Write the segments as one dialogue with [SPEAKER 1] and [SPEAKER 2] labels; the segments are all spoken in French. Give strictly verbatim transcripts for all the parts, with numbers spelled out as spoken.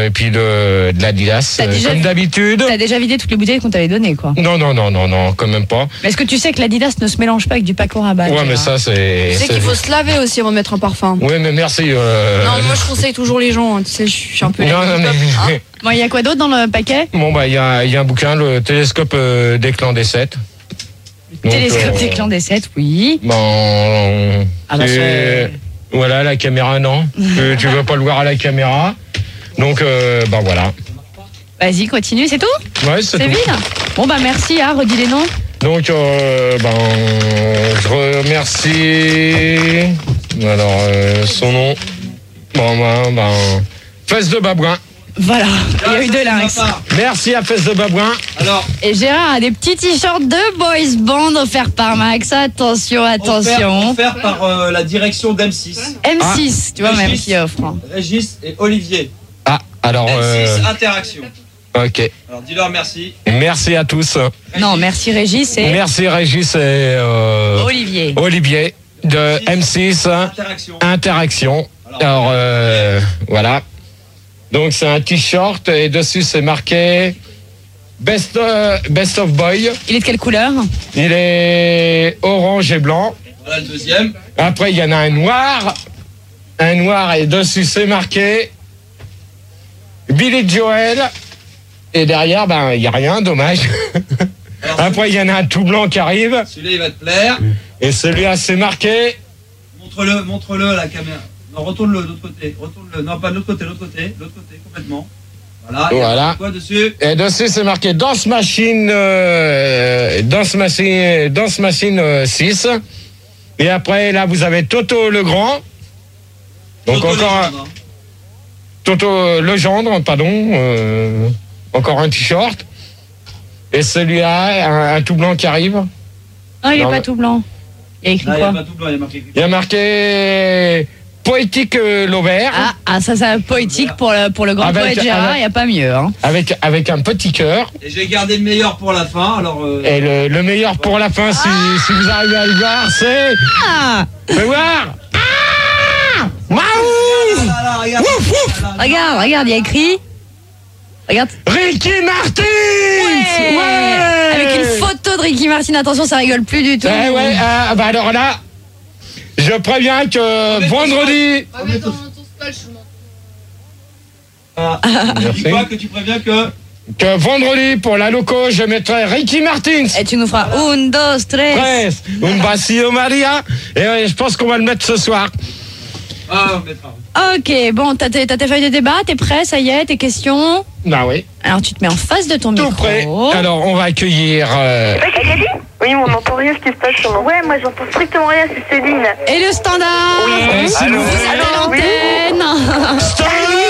[SPEAKER 1] Et puis de, de l'Adidas,
[SPEAKER 2] T'as déjà
[SPEAKER 1] comme
[SPEAKER 2] vu-
[SPEAKER 1] d'habitude.
[SPEAKER 2] T'as déjà vidé toutes les bouteilles qu'on t'avait données, quoi.
[SPEAKER 1] Non, non, non, non, non, quand même pas.
[SPEAKER 2] Mais est-ce que tu sais que l'Adidas ne se mélange pas avec du Paco Rabanne?
[SPEAKER 1] Ouais, mais ça, c'est...
[SPEAKER 3] Tu sais
[SPEAKER 1] c'est-
[SPEAKER 3] qu'il faut se laver aussi avant de mettre un parfum.
[SPEAKER 1] Oui, mais merci. Euh...
[SPEAKER 3] Non, moi je conseille toujours les gens, hein. Tu sais, je suis un peu...
[SPEAKER 1] Non, non, mais...
[SPEAKER 3] Hein
[SPEAKER 2] Bon, il y a quoi d'autre dans le paquet?
[SPEAKER 1] Bon, bah, il y a, il y a un bouquin, le télescope euh, des clans des sept. Donc,
[SPEAKER 2] Télescope
[SPEAKER 1] euh,
[SPEAKER 2] des clans des sept, oui.
[SPEAKER 1] Bon,
[SPEAKER 2] Ah bah,
[SPEAKER 1] c'est-
[SPEAKER 2] c'est-
[SPEAKER 1] voilà, la caméra, non. tu, tu veux pas le voir à la caméra. Donc, euh, bah voilà.
[SPEAKER 2] Vas-y, continue, c'est tout?
[SPEAKER 1] Ouais, c'est
[SPEAKER 2] C'est
[SPEAKER 1] tout.
[SPEAKER 2] vide? Bon, bah merci, hein, redis les noms.
[SPEAKER 1] Donc, euh, ben, je remercie. Alors, euh, son nom. Bon, ben, ben, Fesse de Babouin.
[SPEAKER 2] Voilà, il y a eu deux lynx.
[SPEAKER 1] Merci à Fesse de Babouin.
[SPEAKER 4] Alors,
[SPEAKER 2] Et Gérard a des petits t-shirts de boys band offerts par Max. Attention,
[SPEAKER 4] offert,
[SPEAKER 2] attention.
[SPEAKER 4] offert par euh, la direction d'M six.
[SPEAKER 2] M six, tu vois même
[SPEAKER 4] Régis.
[SPEAKER 2] qui offre. hein.
[SPEAKER 4] Régis et Olivier.
[SPEAKER 1] Ah, alors,
[SPEAKER 4] M six
[SPEAKER 1] euh,
[SPEAKER 4] Interaction.
[SPEAKER 1] ok.
[SPEAKER 4] Alors, dis-leur merci.
[SPEAKER 1] Merci à tous.
[SPEAKER 2] Non, merci Régis et
[SPEAKER 1] Merci Régis et euh,
[SPEAKER 2] Olivier.
[SPEAKER 1] Olivier de M six
[SPEAKER 4] Interaction.
[SPEAKER 1] Interaction. Alors, euh, voilà. Donc, c'est un t-shirt et dessus, c'est marqué Best, euh, Best of Boy.
[SPEAKER 2] Il est de quelle couleur?
[SPEAKER 1] Il est orange et blanc.
[SPEAKER 4] Voilà le deuxième.
[SPEAKER 1] Après, il y en a un noir. Un noir et dessus, c'est marqué Billy Joel. Et derrière, ben, il n'y a rien, dommage.
[SPEAKER 4] Alors,
[SPEAKER 1] Après, il y en a un tout blanc qui arrive.
[SPEAKER 4] celui-là, il va te plaire.
[SPEAKER 1] Et celui-là, c'est marqué.
[SPEAKER 4] Montre-le, montre-le à la caméra. Non, retourne-le de l'autre côté. Retourne-le. Non, pas de l'autre côté, l'autre côté. L'autre côté, complètement. Voilà. Il y a
[SPEAKER 1] Voilà.
[SPEAKER 4] quoi dessus?
[SPEAKER 1] Et dessus, c'est marqué Dance Machine, euh, Dance Machine, Dance Machine euh, six. Et après, là, vous avez Toto Legrand. Donc,
[SPEAKER 4] Toto
[SPEAKER 1] encore un,
[SPEAKER 4] Légende, hein.
[SPEAKER 1] Toto Legendre, pardon. euh, encore un t-shirt. Et celui-là, un, un tout blanc qui arrive.
[SPEAKER 2] Non, il est
[SPEAKER 1] Non,
[SPEAKER 2] pas
[SPEAKER 1] mais-
[SPEAKER 2] tout blanc. Il y a écrit
[SPEAKER 4] Là, il y a
[SPEAKER 2] quoi?
[SPEAKER 4] pas tout blanc, il y a marqué.
[SPEAKER 1] Il y a marqué Poétique euh, Lauvert.
[SPEAKER 2] Ah, ah, ça c'est poétique pour le, pour le grand
[SPEAKER 1] Avec-
[SPEAKER 2] poète Gérard, il
[SPEAKER 1] avec-
[SPEAKER 2] n'y a pas mieux. Hein.
[SPEAKER 1] Avec, avec un petit cœur.
[SPEAKER 4] Et j'ai gardé le meilleur pour la fin. Alors, euh,
[SPEAKER 1] Et le, le meilleur pour la fin, si, si vous arrivez à le voir, c'est.
[SPEAKER 2] Ah,
[SPEAKER 1] Fais voir. Ah Waouh
[SPEAKER 4] là, là, regarde.
[SPEAKER 1] Ouf, ouf.
[SPEAKER 4] Là, là.
[SPEAKER 2] regarde, regarde, il y a écrit. Regarde.
[SPEAKER 1] Ricky Martin.
[SPEAKER 2] Ouais.
[SPEAKER 1] Ouais.
[SPEAKER 2] Avec une photo de Ricky Martin, attention, ça rigole plus du tout.
[SPEAKER 1] Ouais, ouais, ah, bah alors là, je préviens que vendredi.
[SPEAKER 3] Ah, mais attends, ton scotch, je m'en-
[SPEAKER 4] Ah,
[SPEAKER 1] Merci.
[SPEAKER 4] dis quoi que tu préviens que.
[SPEAKER 1] Que vendredi, pour la loco, je mettrai Ricky Martin.
[SPEAKER 2] Et tu nous feras un, dos, tres.
[SPEAKER 1] Tres, un vacío Maria. Et ouais, je pense qu'on va le mettre ce soir.
[SPEAKER 4] Ah, on mettra.
[SPEAKER 2] Ok, bon, t'as tes, t'as tes feuilles de débat, t'es prêt, ça y est, tes questions.
[SPEAKER 1] Bah oui,
[SPEAKER 2] Alors tu te mets en face de ton
[SPEAKER 1] tout
[SPEAKER 2] micro.
[SPEAKER 1] prêt. Alors, on va accueillir. euh,
[SPEAKER 5] Oui, mais on n'entend rien ce qui se passe sur moi. Ouais, moi j'entends strictement rien, c'est Céline.
[SPEAKER 2] Et le standard.
[SPEAKER 1] euh, s'il
[SPEAKER 5] Allô,
[SPEAKER 1] vous
[SPEAKER 2] Vous
[SPEAKER 1] plaît.
[SPEAKER 2] avez l'antenne.
[SPEAKER 1] Stop.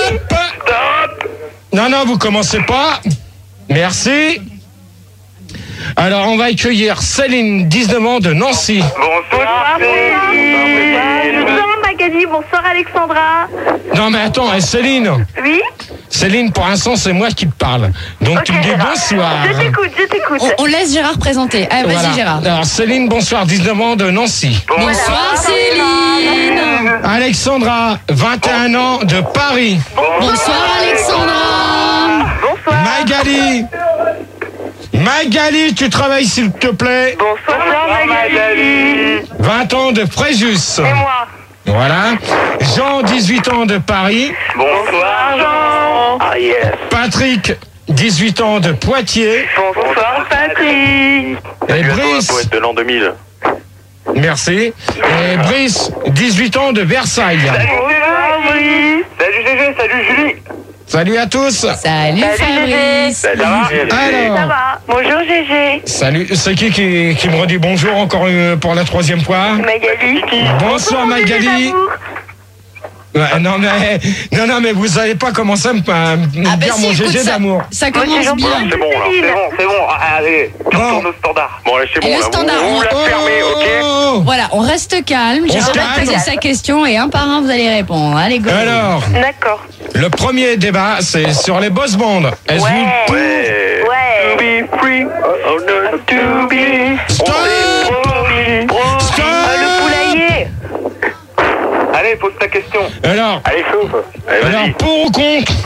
[SPEAKER 1] Non, non, vous commencez pas. Merci. Alors, on va accueillir Céline, dix-neuf ans de Nancy.
[SPEAKER 5] Bonsoir, Céline. Bonsoir Magali, bonsoir Alexandra.
[SPEAKER 1] Non, mais attends, eh, Céline.
[SPEAKER 5] Oui.
[SPEAKER 1] Céline, pour l'instant, c'est moi qui te parle. Donc, tu me dis bonsoir.
[SPEAKER 5] Je t'écoute, je t'écoute.
[SPEAKER 2] On, on laisse Gérard présenter. Allez, vas-y
[SPEAKER 1] Voilà.
[SPEAKER 2] Gérard.
[SPEAKER 1] Alors, Céline, bonsoir, dix-neuf ans de Nancy.
[SPEAKER 2] Bonsoir Céline.
[SPEAKER 1] Alexandra, vingt et un ans de Paris.
[SPEAKER 2] Bonsoir Alexandra.
[SPEAKER 5] Bonsoir.
[SPEAKER 1] Magali. Magali, tu travailles s'il te plaît.
[SPEAKER 5] Bonsoir Magali.
[SPEAKER 1] vingt ans de Fréjus.
[SPEAKER 5] Et moi.
[SPEAKER 1] Voilà. Jean, dix-huit ans de Paris.
[SPEAKER 5] Bonsoir Jean. Ah yes.
[SPEAKER 1] Patrick, dix-huit ans de Poitiers.
[SPEAKER 5] Bonsoir Patrick.
[SPEAKER 1] Et Brice,
[SPEAKER 6] de l'an deux mille.
[SPEAKER 1] merci. Et Brice, dix-huit ans de Versailles.
[SPEAKER 5] Bonsoir Brice.
[SPEAKER 6] Salut Gégé, salut Julie.
[SPEAKER 1] Salut à tous.
[SPEAKER 2] Salut Fabrice.
[SPEAKER 6] Ça va?
[SPEAKER 5] Ça
[SPEAKER 1] Alors,
[SPEAKER 5] va. Bonjour Gégé.
[SPEAKER 1] salut. C'est qui, qui qui me redit bonjour encore une- pour la troisième fois?
[SPEAKER 5] Magali.
[SPEAKER 1] Bonsoir
[SPEAKER 5] mon bébé
[SPEAKER 1] Magali.
[SPEAKER 5] d'amour.
[SPEAKER 1] Ouais, non mais non non mais vous n'allez pas commencer à me, à me
[SPEAKER 2] Ah bah
[SPEAKER 1] dire
[SPEAKER 2] si,
[SPEAKER 1] mon
[SPEAKER 2] écoute,
[SPEAKER 1] G G
[SPEAKER 2] ça,
[SPEAKER 1] d'amour.
[SPEAKER 2] ça
[SPEAKER 5] Moi,
[SPEAKER 2] commence
[SPEAKER 5] c'est gentil.
[SPEAKER 2] bien.
[SPEAKER 6] C'est bon là, c'est bon, c'est bon. Ah, allez, on
[SPEAKER 1] Bon.
[SPEAKER 6] retourne au standard. Bon, allez, c'est
[SPEAKER 2] Et
[SPEAKER 6] bon
[SPEAKER 2] le
[SPEAKER 6] là.
[SPEAKER 2] standard,
[SPEAKER 6] Vous, vous
[SPEAKER 2] on-
[SPEAKER 6] la fermez, ok?
[SPEAKER 1] Oh.
[SPEAKER 2] Voilà, on reste calme.
[SPEAKER 1] On
[SPEAKER 2] Gérard
[SPEAKER 1] se
[SPEAKER 2] va
[SPEAKER 1] calme.
[SPEAKER 2] poser sa question et un par un vous allez répondre. Allez go.
[SPEAKER 1] Alors,
[SPEAKER 5] D'accord.
[SPEAKER 1] le premier débat, c'est sur les boss bands. Est-ce
[SPEAKER 5] Ouais.
[SPEAKER 1] vous
[SPEAKER 6] Ouais.
[SPEAKER 5] Ouais.
[SPEAKER 6] To be free, oh no, to be.
[SPEAKER 1] Stop. Stop.
[SPEAKER 5] Ah, le poulailler.
[SPEAKER 6] Allez, pose ta question.
[SPEAKER 1] Alors,
[SPEAKER 6] Allez, souffle. Allez,
[SPEAKER 1] alors
[SPEAKER 6] vas-y.
[SPEAKER 1] pour ou contre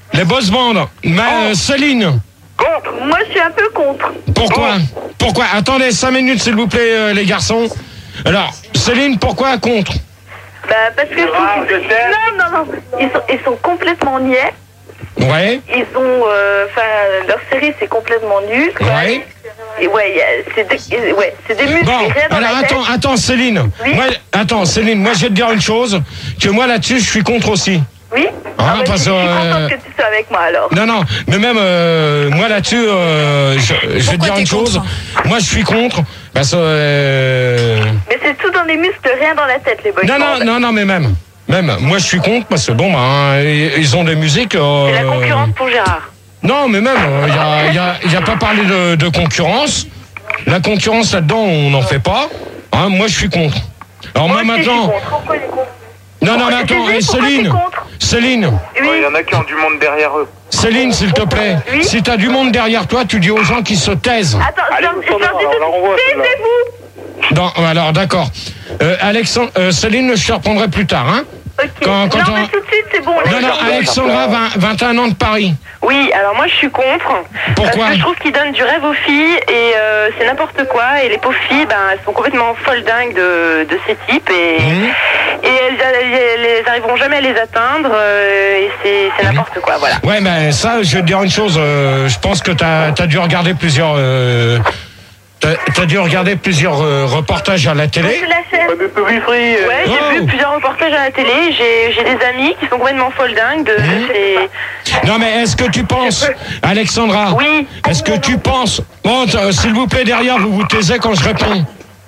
[SPEAKER 1] Les boys bands. Ma, euh, Céline.
[SPEAKER 6] Contre.
[SPEAKER 5] Moi, je suis un peu contre.
[SPEAKER 1] Pourquoi Pourquoi Attendez cinq minutes, s'il vous plaît, euh, les garçons. Alors, Céline, pourquoi contre?
[SPEAKER 5] Bah, parce que...
[SPEAKER 6] Ah, je sais.
[SPEAKER 5] Non, non, non. Ils sont, ils sont complètement niais.
[SPEAKER 1] Ouais.
[SPEAKER 5] Ils ont... Enfin, euh, leur série, c'est complètement nul.
[SPEAKER 1] Ouais.
[SPEAKER 5] Et ouais, y a- c'est des, ouais, c'est des muscles.
[SPEAKER 1] Bon,
[SPEAKER 5] et rien dans
[SPEAKER 1] alors
[SPEAKER 5] la tête.
[SPEAKER 1] attends, attends, Céline.
[SPEAKER 5] Oui.
[SPEAKER 1] Moi, attends, Céline, moi je vais te dire une chose, que moi là-dessus, je suis contre aussi.
[SPEAKER 5] Oui.
[SPEAKER 1] Ah,
[SPEAKER 5] bah,
[SPEAKER 1] parce
[SPEAKER 5] je, je suis
[SPEAKER 1] que,
[SPEAKER 5] contente que tu sois avec moi, alors.
[SPEAKER 1] Non, non, mais même euh, moi là-dessus, euh, je, je vais te
[SPEAKER 3] Pourquoi
[SPEAKER 1] dire
[SPEAKER 3] t'es
[SPEAKER 1] une chose.
[SPEAKER 3] contre
[SPEAKER 1] Moi, je suis contre, parce que... euh,
[SPEAKER 5] Mais c'est tout dans les muscles, rien dans la tête, les boys
[SPEAKER 1] Non, non,
[SPEAKER 5] bands.
[SPEAKER 1] non, non, mais même, même, moi je suis contre, parce que bon, bah, hein, ils ils ont des musiques... euh,
[SPEAKER 5] C'est la concurrence pour Gérard.
[SPEAKER 1] Non, mais même, il n'y a, y a, y a pas parlé de, de concurrence. La concurrence là-dedans, on n'en fait pas. Hein, moi, je suis contre. Alors moi,
[SPEAKER 5] aussi, je suis
[SPEAKER 1] maintenant...
[SPEAKER 5] contre. Pourquoi il est contre?
[SPEAKER 1] Non, non, mais
[SPEAKER 5] Je
[SPEAKER 1] attends,
[SPEAKER 5] te dis,
[SPEAKER 1] eh,
[SPEAKER 5] pourquoi t'es
[SPEAKER 1] Céline,
[SPEAKER 5] contre?
[SPEAKER 1] Céline,
[SPEAKER 5] Oui.
[SPEAKER 6] Il y en a qui ont du monde derrière eux.
[SPEAKER 1] Céline, s'il te plaît,
[SPEAKER 5] Oui.
[SPEAKER 1] si t'as du monde derrière toi, tu dis aux gens qui se taisent.
[SPEAKER 5] Attends, je
[SPEAKER 6] Allez,
[SPEAKER 5] leur
[SPEAKER 6] vous
[SPEAKER 5] je leur
[SPEAKER 6] tournez,
[SPEAKER 5] dis
[SPEAKER 6] on la
[SPEAKER 5] tout
[SPEAKER 6] renvoie,
[SPEAKER 5] de suite.
[SPEAKER 6] celle-là.
[SPEAKER 5] Taisez-vous.
[SPEAKER 1] Non, alors, d'accord. Euh, Alexandre, euh, Céline, je te reprendrai plus tard, hein.
[SPEAKER 5] Ok.
[SPEAKER 1] Quand- quand
[SPEAKER 5] non,
[SPEAKER 1] on-
[SPEAKER 5] mais tout de suite, c'est bon.
[SPEAKER 1] Non,
[SPEAKER 5] là.
[SPEAKER 1] non, Alexandra, vingt, vingt et un ans de Paris.
[SPEAKER 7] Oui, alors moi je suis contre.
[SPEAKER 1] Pourquoi
[SPEAKER 7] Parce que je trouve qu'ils donnent du rêve aux filles et euh, c'est n'importe quoi. Et les pauvres filles, ben, elles sont complètement folles dingues de, de ces types et,
[SPEAKER 1] Mmh.
[SPEAKER 7] et elles, elles, elles arriveront jamais à les atteindre euh, et c'est, c'est n'importe quoi, voilà.
[SPEAKER 1] Ouais, mais ça, je vais te dire une chose. euh, je pense que t'as as dû regarder plusieurs... Euh, t'as as dû regarder plusieurs euh, reportages à la télé.
[SPEAKER 5] Je la chaîne.
[SPEAKER 6] Pas de Toby Free. euh.
[SPEAKER 7] Ouais, j'ai
[SPEAKER 1] Oh.
[SPEAKER 7] vu plusieurs reportages à la télé. J'ai, j'ai des amis qui sont complètement folles dingues de, de ces...
[SPEAKER 1] Non, mais est-ce que tu penses, Alexandra,
[SPEAKER 7] Oui.
[SPEAKER 1] est-ce que tu penses... Bon, t- s'il vous plaît, derrière, vous vous taisez quand je réponds.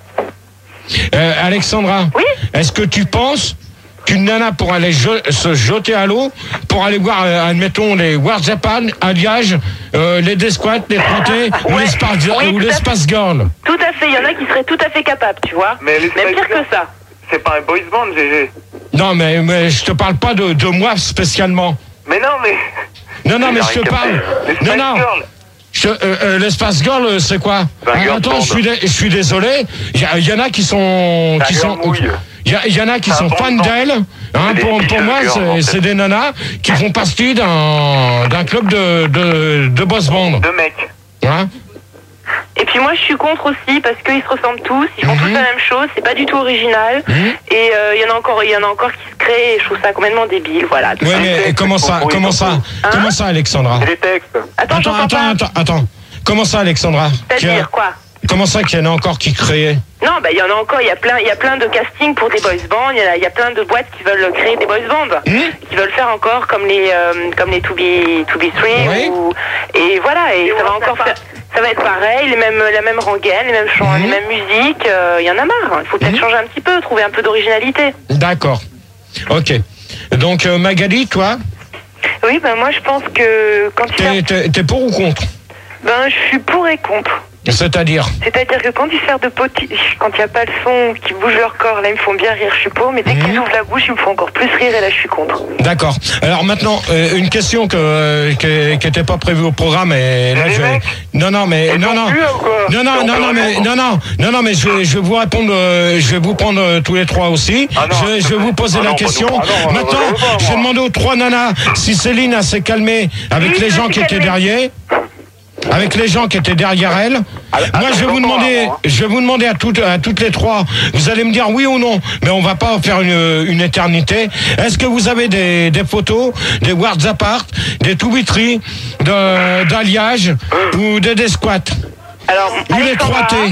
[SPEAKER 1] Euh, Alexandra,
[SPEAKER 7] Oui.
[SPEAKER 1] est-ce que tu penses qu'une nana pour aller je- se jeter à l'eau, pour aller voir, euh, admettons, les Warzapan, Alliage, euh, les Desquat, les Frontés, ou
[SPEAKER 7] Ouais.
[SPEAKER 1] les Spark-
[SPEAKER 7] Oui,
[SPEAKER 1] ou
[SPEAKER 7] tout
[SPEAKER 1] les
[SPEAKER 7] à fait.
[SPEAKER 1] Space Girls?
[SPEAKER 7] Tout à fait, il y en a qui seraient tout à fait capables, tu vois.
[SPEAKER 6] Mais les
[SPEAKER 7] Mais
[SPEAKER 6] Spice
[SPEAKER 7] pire que
[SPEAKER 6] Girls,
[SPEAKER 7] ça.
[SPEAKER 6] C'est pas un boys band, G G.
[SPEAKER 1] Non, mais, mais je te parle pas de, de moi spécialement.
[SPEAKER 6] Mais non, mais.
[SPEAKER 1] Non, non, mais
[SPEAKER 6] J'ai
[SPEAKER 1] je te
[SPEAKER 6] rien
[SPEAKER 1] parle...
[SPEAKER 6] capté. Les
[SPEAKER 1] Non,
[SPEAKER 6] Spice
[SPEAKER 1] non.
[SPEAKER 6] Girls.
[SPEAKER 1] Je, euh, euh, l'espace girl, euh, c'est quoi?
[SPEAKER 6] C'est un
[SPEAKER 1] Ah,
[SPEAKER 6] girl
[SPEAKER 1] Attends,
[SPEAKER 6] band.
[SPEAKER 1] je suis, dé- je suis désolé. Il y, y en a qui sont,
[SPEAKER 6] C'est un
[SPEAKER 1] qui
[SPEAKER 6] girl
[SPEAKER 1] sont,
[SPEAKER 6] mouille.
[SPEAKER 1] il y, a- il y en a qui
[SPEAKER 6] C'est un
[SPEAKER 1] sont
[SPEAKER 6] bon
[SPEAKER 1] fans
[SPEAKER 6] band.
[SPEAKER 1] d'elle. Hein,
[SPEAKER 6] C'est des
[SPEAKER 1] pour, pour
[SPEAKER 6] t-shirts
[SPEAKER 1] moi,
[SPEAKER 6] girls, en
[SPEAKER 1] c'est,
[SPEAKER 6] fait.
[SPEAKER 1] c'est des nanas qui font partie d'un, d'un club de, de, de boss band.
[SPEAKER 6] Deux mecs.
[SPEAKER 1] Hein?
[SPEAKER 7] Et puis moi je suis contre aussi parce qu'ils se ressemblent tous, ils font
[SPEAKER 1] Mhm.
[SPEAKER 7] tous la même chose, c'est pas du tout original.
[SPEAKER 1] Mhm.
[SPEAKER 7] Et euh, il y en a encore, il y en a encore qui se créent et je trouve ça complètement débile, voilà.
[SPEAKER 1] Ouais, mais
[SPEAKER 6] textes
[SPEAKER 1] comment
[SPEAKER 6] sont
[SPEAKER 1] ça,
[SPEAKER 6] pourris,
[SPEAKER 1] comment ça,
[SPEAKER 7] Hein
[SPEAKER 1] comment ça, Alexandra?
[SPEAKER 6] C'est les textes.
[SPEAKER 7] Attends,
[SPEAKER 1] Attends,
[SPEAKER 7] j'entends
[SPEAKER 1] attends,
[SPEAKER 7] pas.
[SPEAKER 1] attends, attends. Comment ça, Alexandra? Qu'il y a-
[SPEAKER 7] C'est-à-dire quoi?
[SPEAKER 1] Comment ça qu'il y en a encore qui créaient?
[SPEAKER 7] Non, bah il y en a encore, il y a plein, il y a plein de castings pour des boys bands, il y a, il y a plein de boîtes qui veulent créer des boys bands,
[SPEAKER 1] Mhm.
[SPEAKER 7] qui veulent faire encore comme les euh, comme les To Be To Be Three
[SPEAKER 1] Oui.
[SPEAKER 7] ou et voilà et
[SPEAKER 5] Et
[SPEAKER 7] ça va
[SPEAKER 5] on
[SPEAKER 7] encore
[SPEAKER 5] sait pas.
[SPEAKER 7] faire, ça va être pareil, les mêmes la même rengaine, les mêmes chants,
[SPEAKER 1] Mhm.
[SPEAKER 7] les mêmes musiques, euh, il y en a marre. Il faut peut-être
[SPEAKER 1] Mhm.
[SPEAKER 7] changer un petit peu, trouver un peu d'originalité.
[SPEAKER 1] D'accord. Ok. Donc, euh, Magali, toi,
[SPEAKER 7] Oui, ben moi je pense que quand tu
[SPEAKER 1] t'es, t'es, t'es pour ou contre?
[SPEAKER 7] ben je suis pour et contre.
[SPEAKER 1] C'est-à-dire?
[SPEAKER 7] C'est-à-dire que quand ils servent de potiche, quand il n'y a pas le son, qui bouge leur corps, là ils me font bien rire, je suis pour, mais dès
[SPEAKER 1] Mhm.
[SPEAKER 7] qu'ils ouvrent la bouche, ils me font encore plus rire et là je suis contre.
[SPEAKER 1] D'accord. Alors maintenant, euh, une question que euh, qui qui était pas prévue au programme et là
[SPEAKER 6] Les
[SPEAKER 1] je vais...
[SPEAKER 6] mecs
[SPEAKER 1] non non mais non non
[SPEAKER 6] plus, ou quoi
[SPEAKER 1] non non
[SPEAKER 6] On
[SPEAKER 1] non
[SPEAKER 6] peut
[SPEAKER 1] non mais
[SPEAKER 6] répondre.
[SPEAKER 1] non non non non mais je vais je vais vous répondre euh, je vais vous prendre euh, tous les trois aussi.
[SPEAKER 6] Ah non,
[SPEAKER 1] je, je vais vous poser
[SPEAKER 6] ah
[SPEAKER 1] la
[SPEAKER 6] non,
[SPEAKER 1] question.
[SPEAKER 6] bah nous- ah non,
[SPEAKER 1] maintenant,
[SPEAKER 6] bah, bah, bah,
[SPEAKER 1] je vais
[SPEAKER 6] moi.
[SPEAKER 1] demander aux trois nanas si Céline a s'est calmée avec
[SPEAKER 5] Oui,
[SPEAKER 1] les
[SPEAKER 5] je
[SPEAKER 1] gens
[SPEAKER 5] me
[SPEAKER 1] qui
[SPEAKER 5] suis
[SPEAKER 1] étaient
[SPEAKER 5] calmée.
[SPEAKER 1] derrière. Avec les gens qui étaient derrière elle.
[SPEAKER 6] Ah,
[SPEAKER 1] Moi, je vais vous
[SPEAKER 6] attends,
[SPEAKER 1] demander,
[SPEAKER 6] attends, hein.
[SPEAKER 1] je vais vous demander à toutes, à toutes les trois. Vous allez me dire oui ou non, mais on va pas faire une, une éternité. Est-ce que vous avez des, des photos, des Words Apart, des Toubitry, de, d'Alliage ou des Desquat?
[SPEAKER 7] Alors,
[SPEAKER 1] Ou les trois T?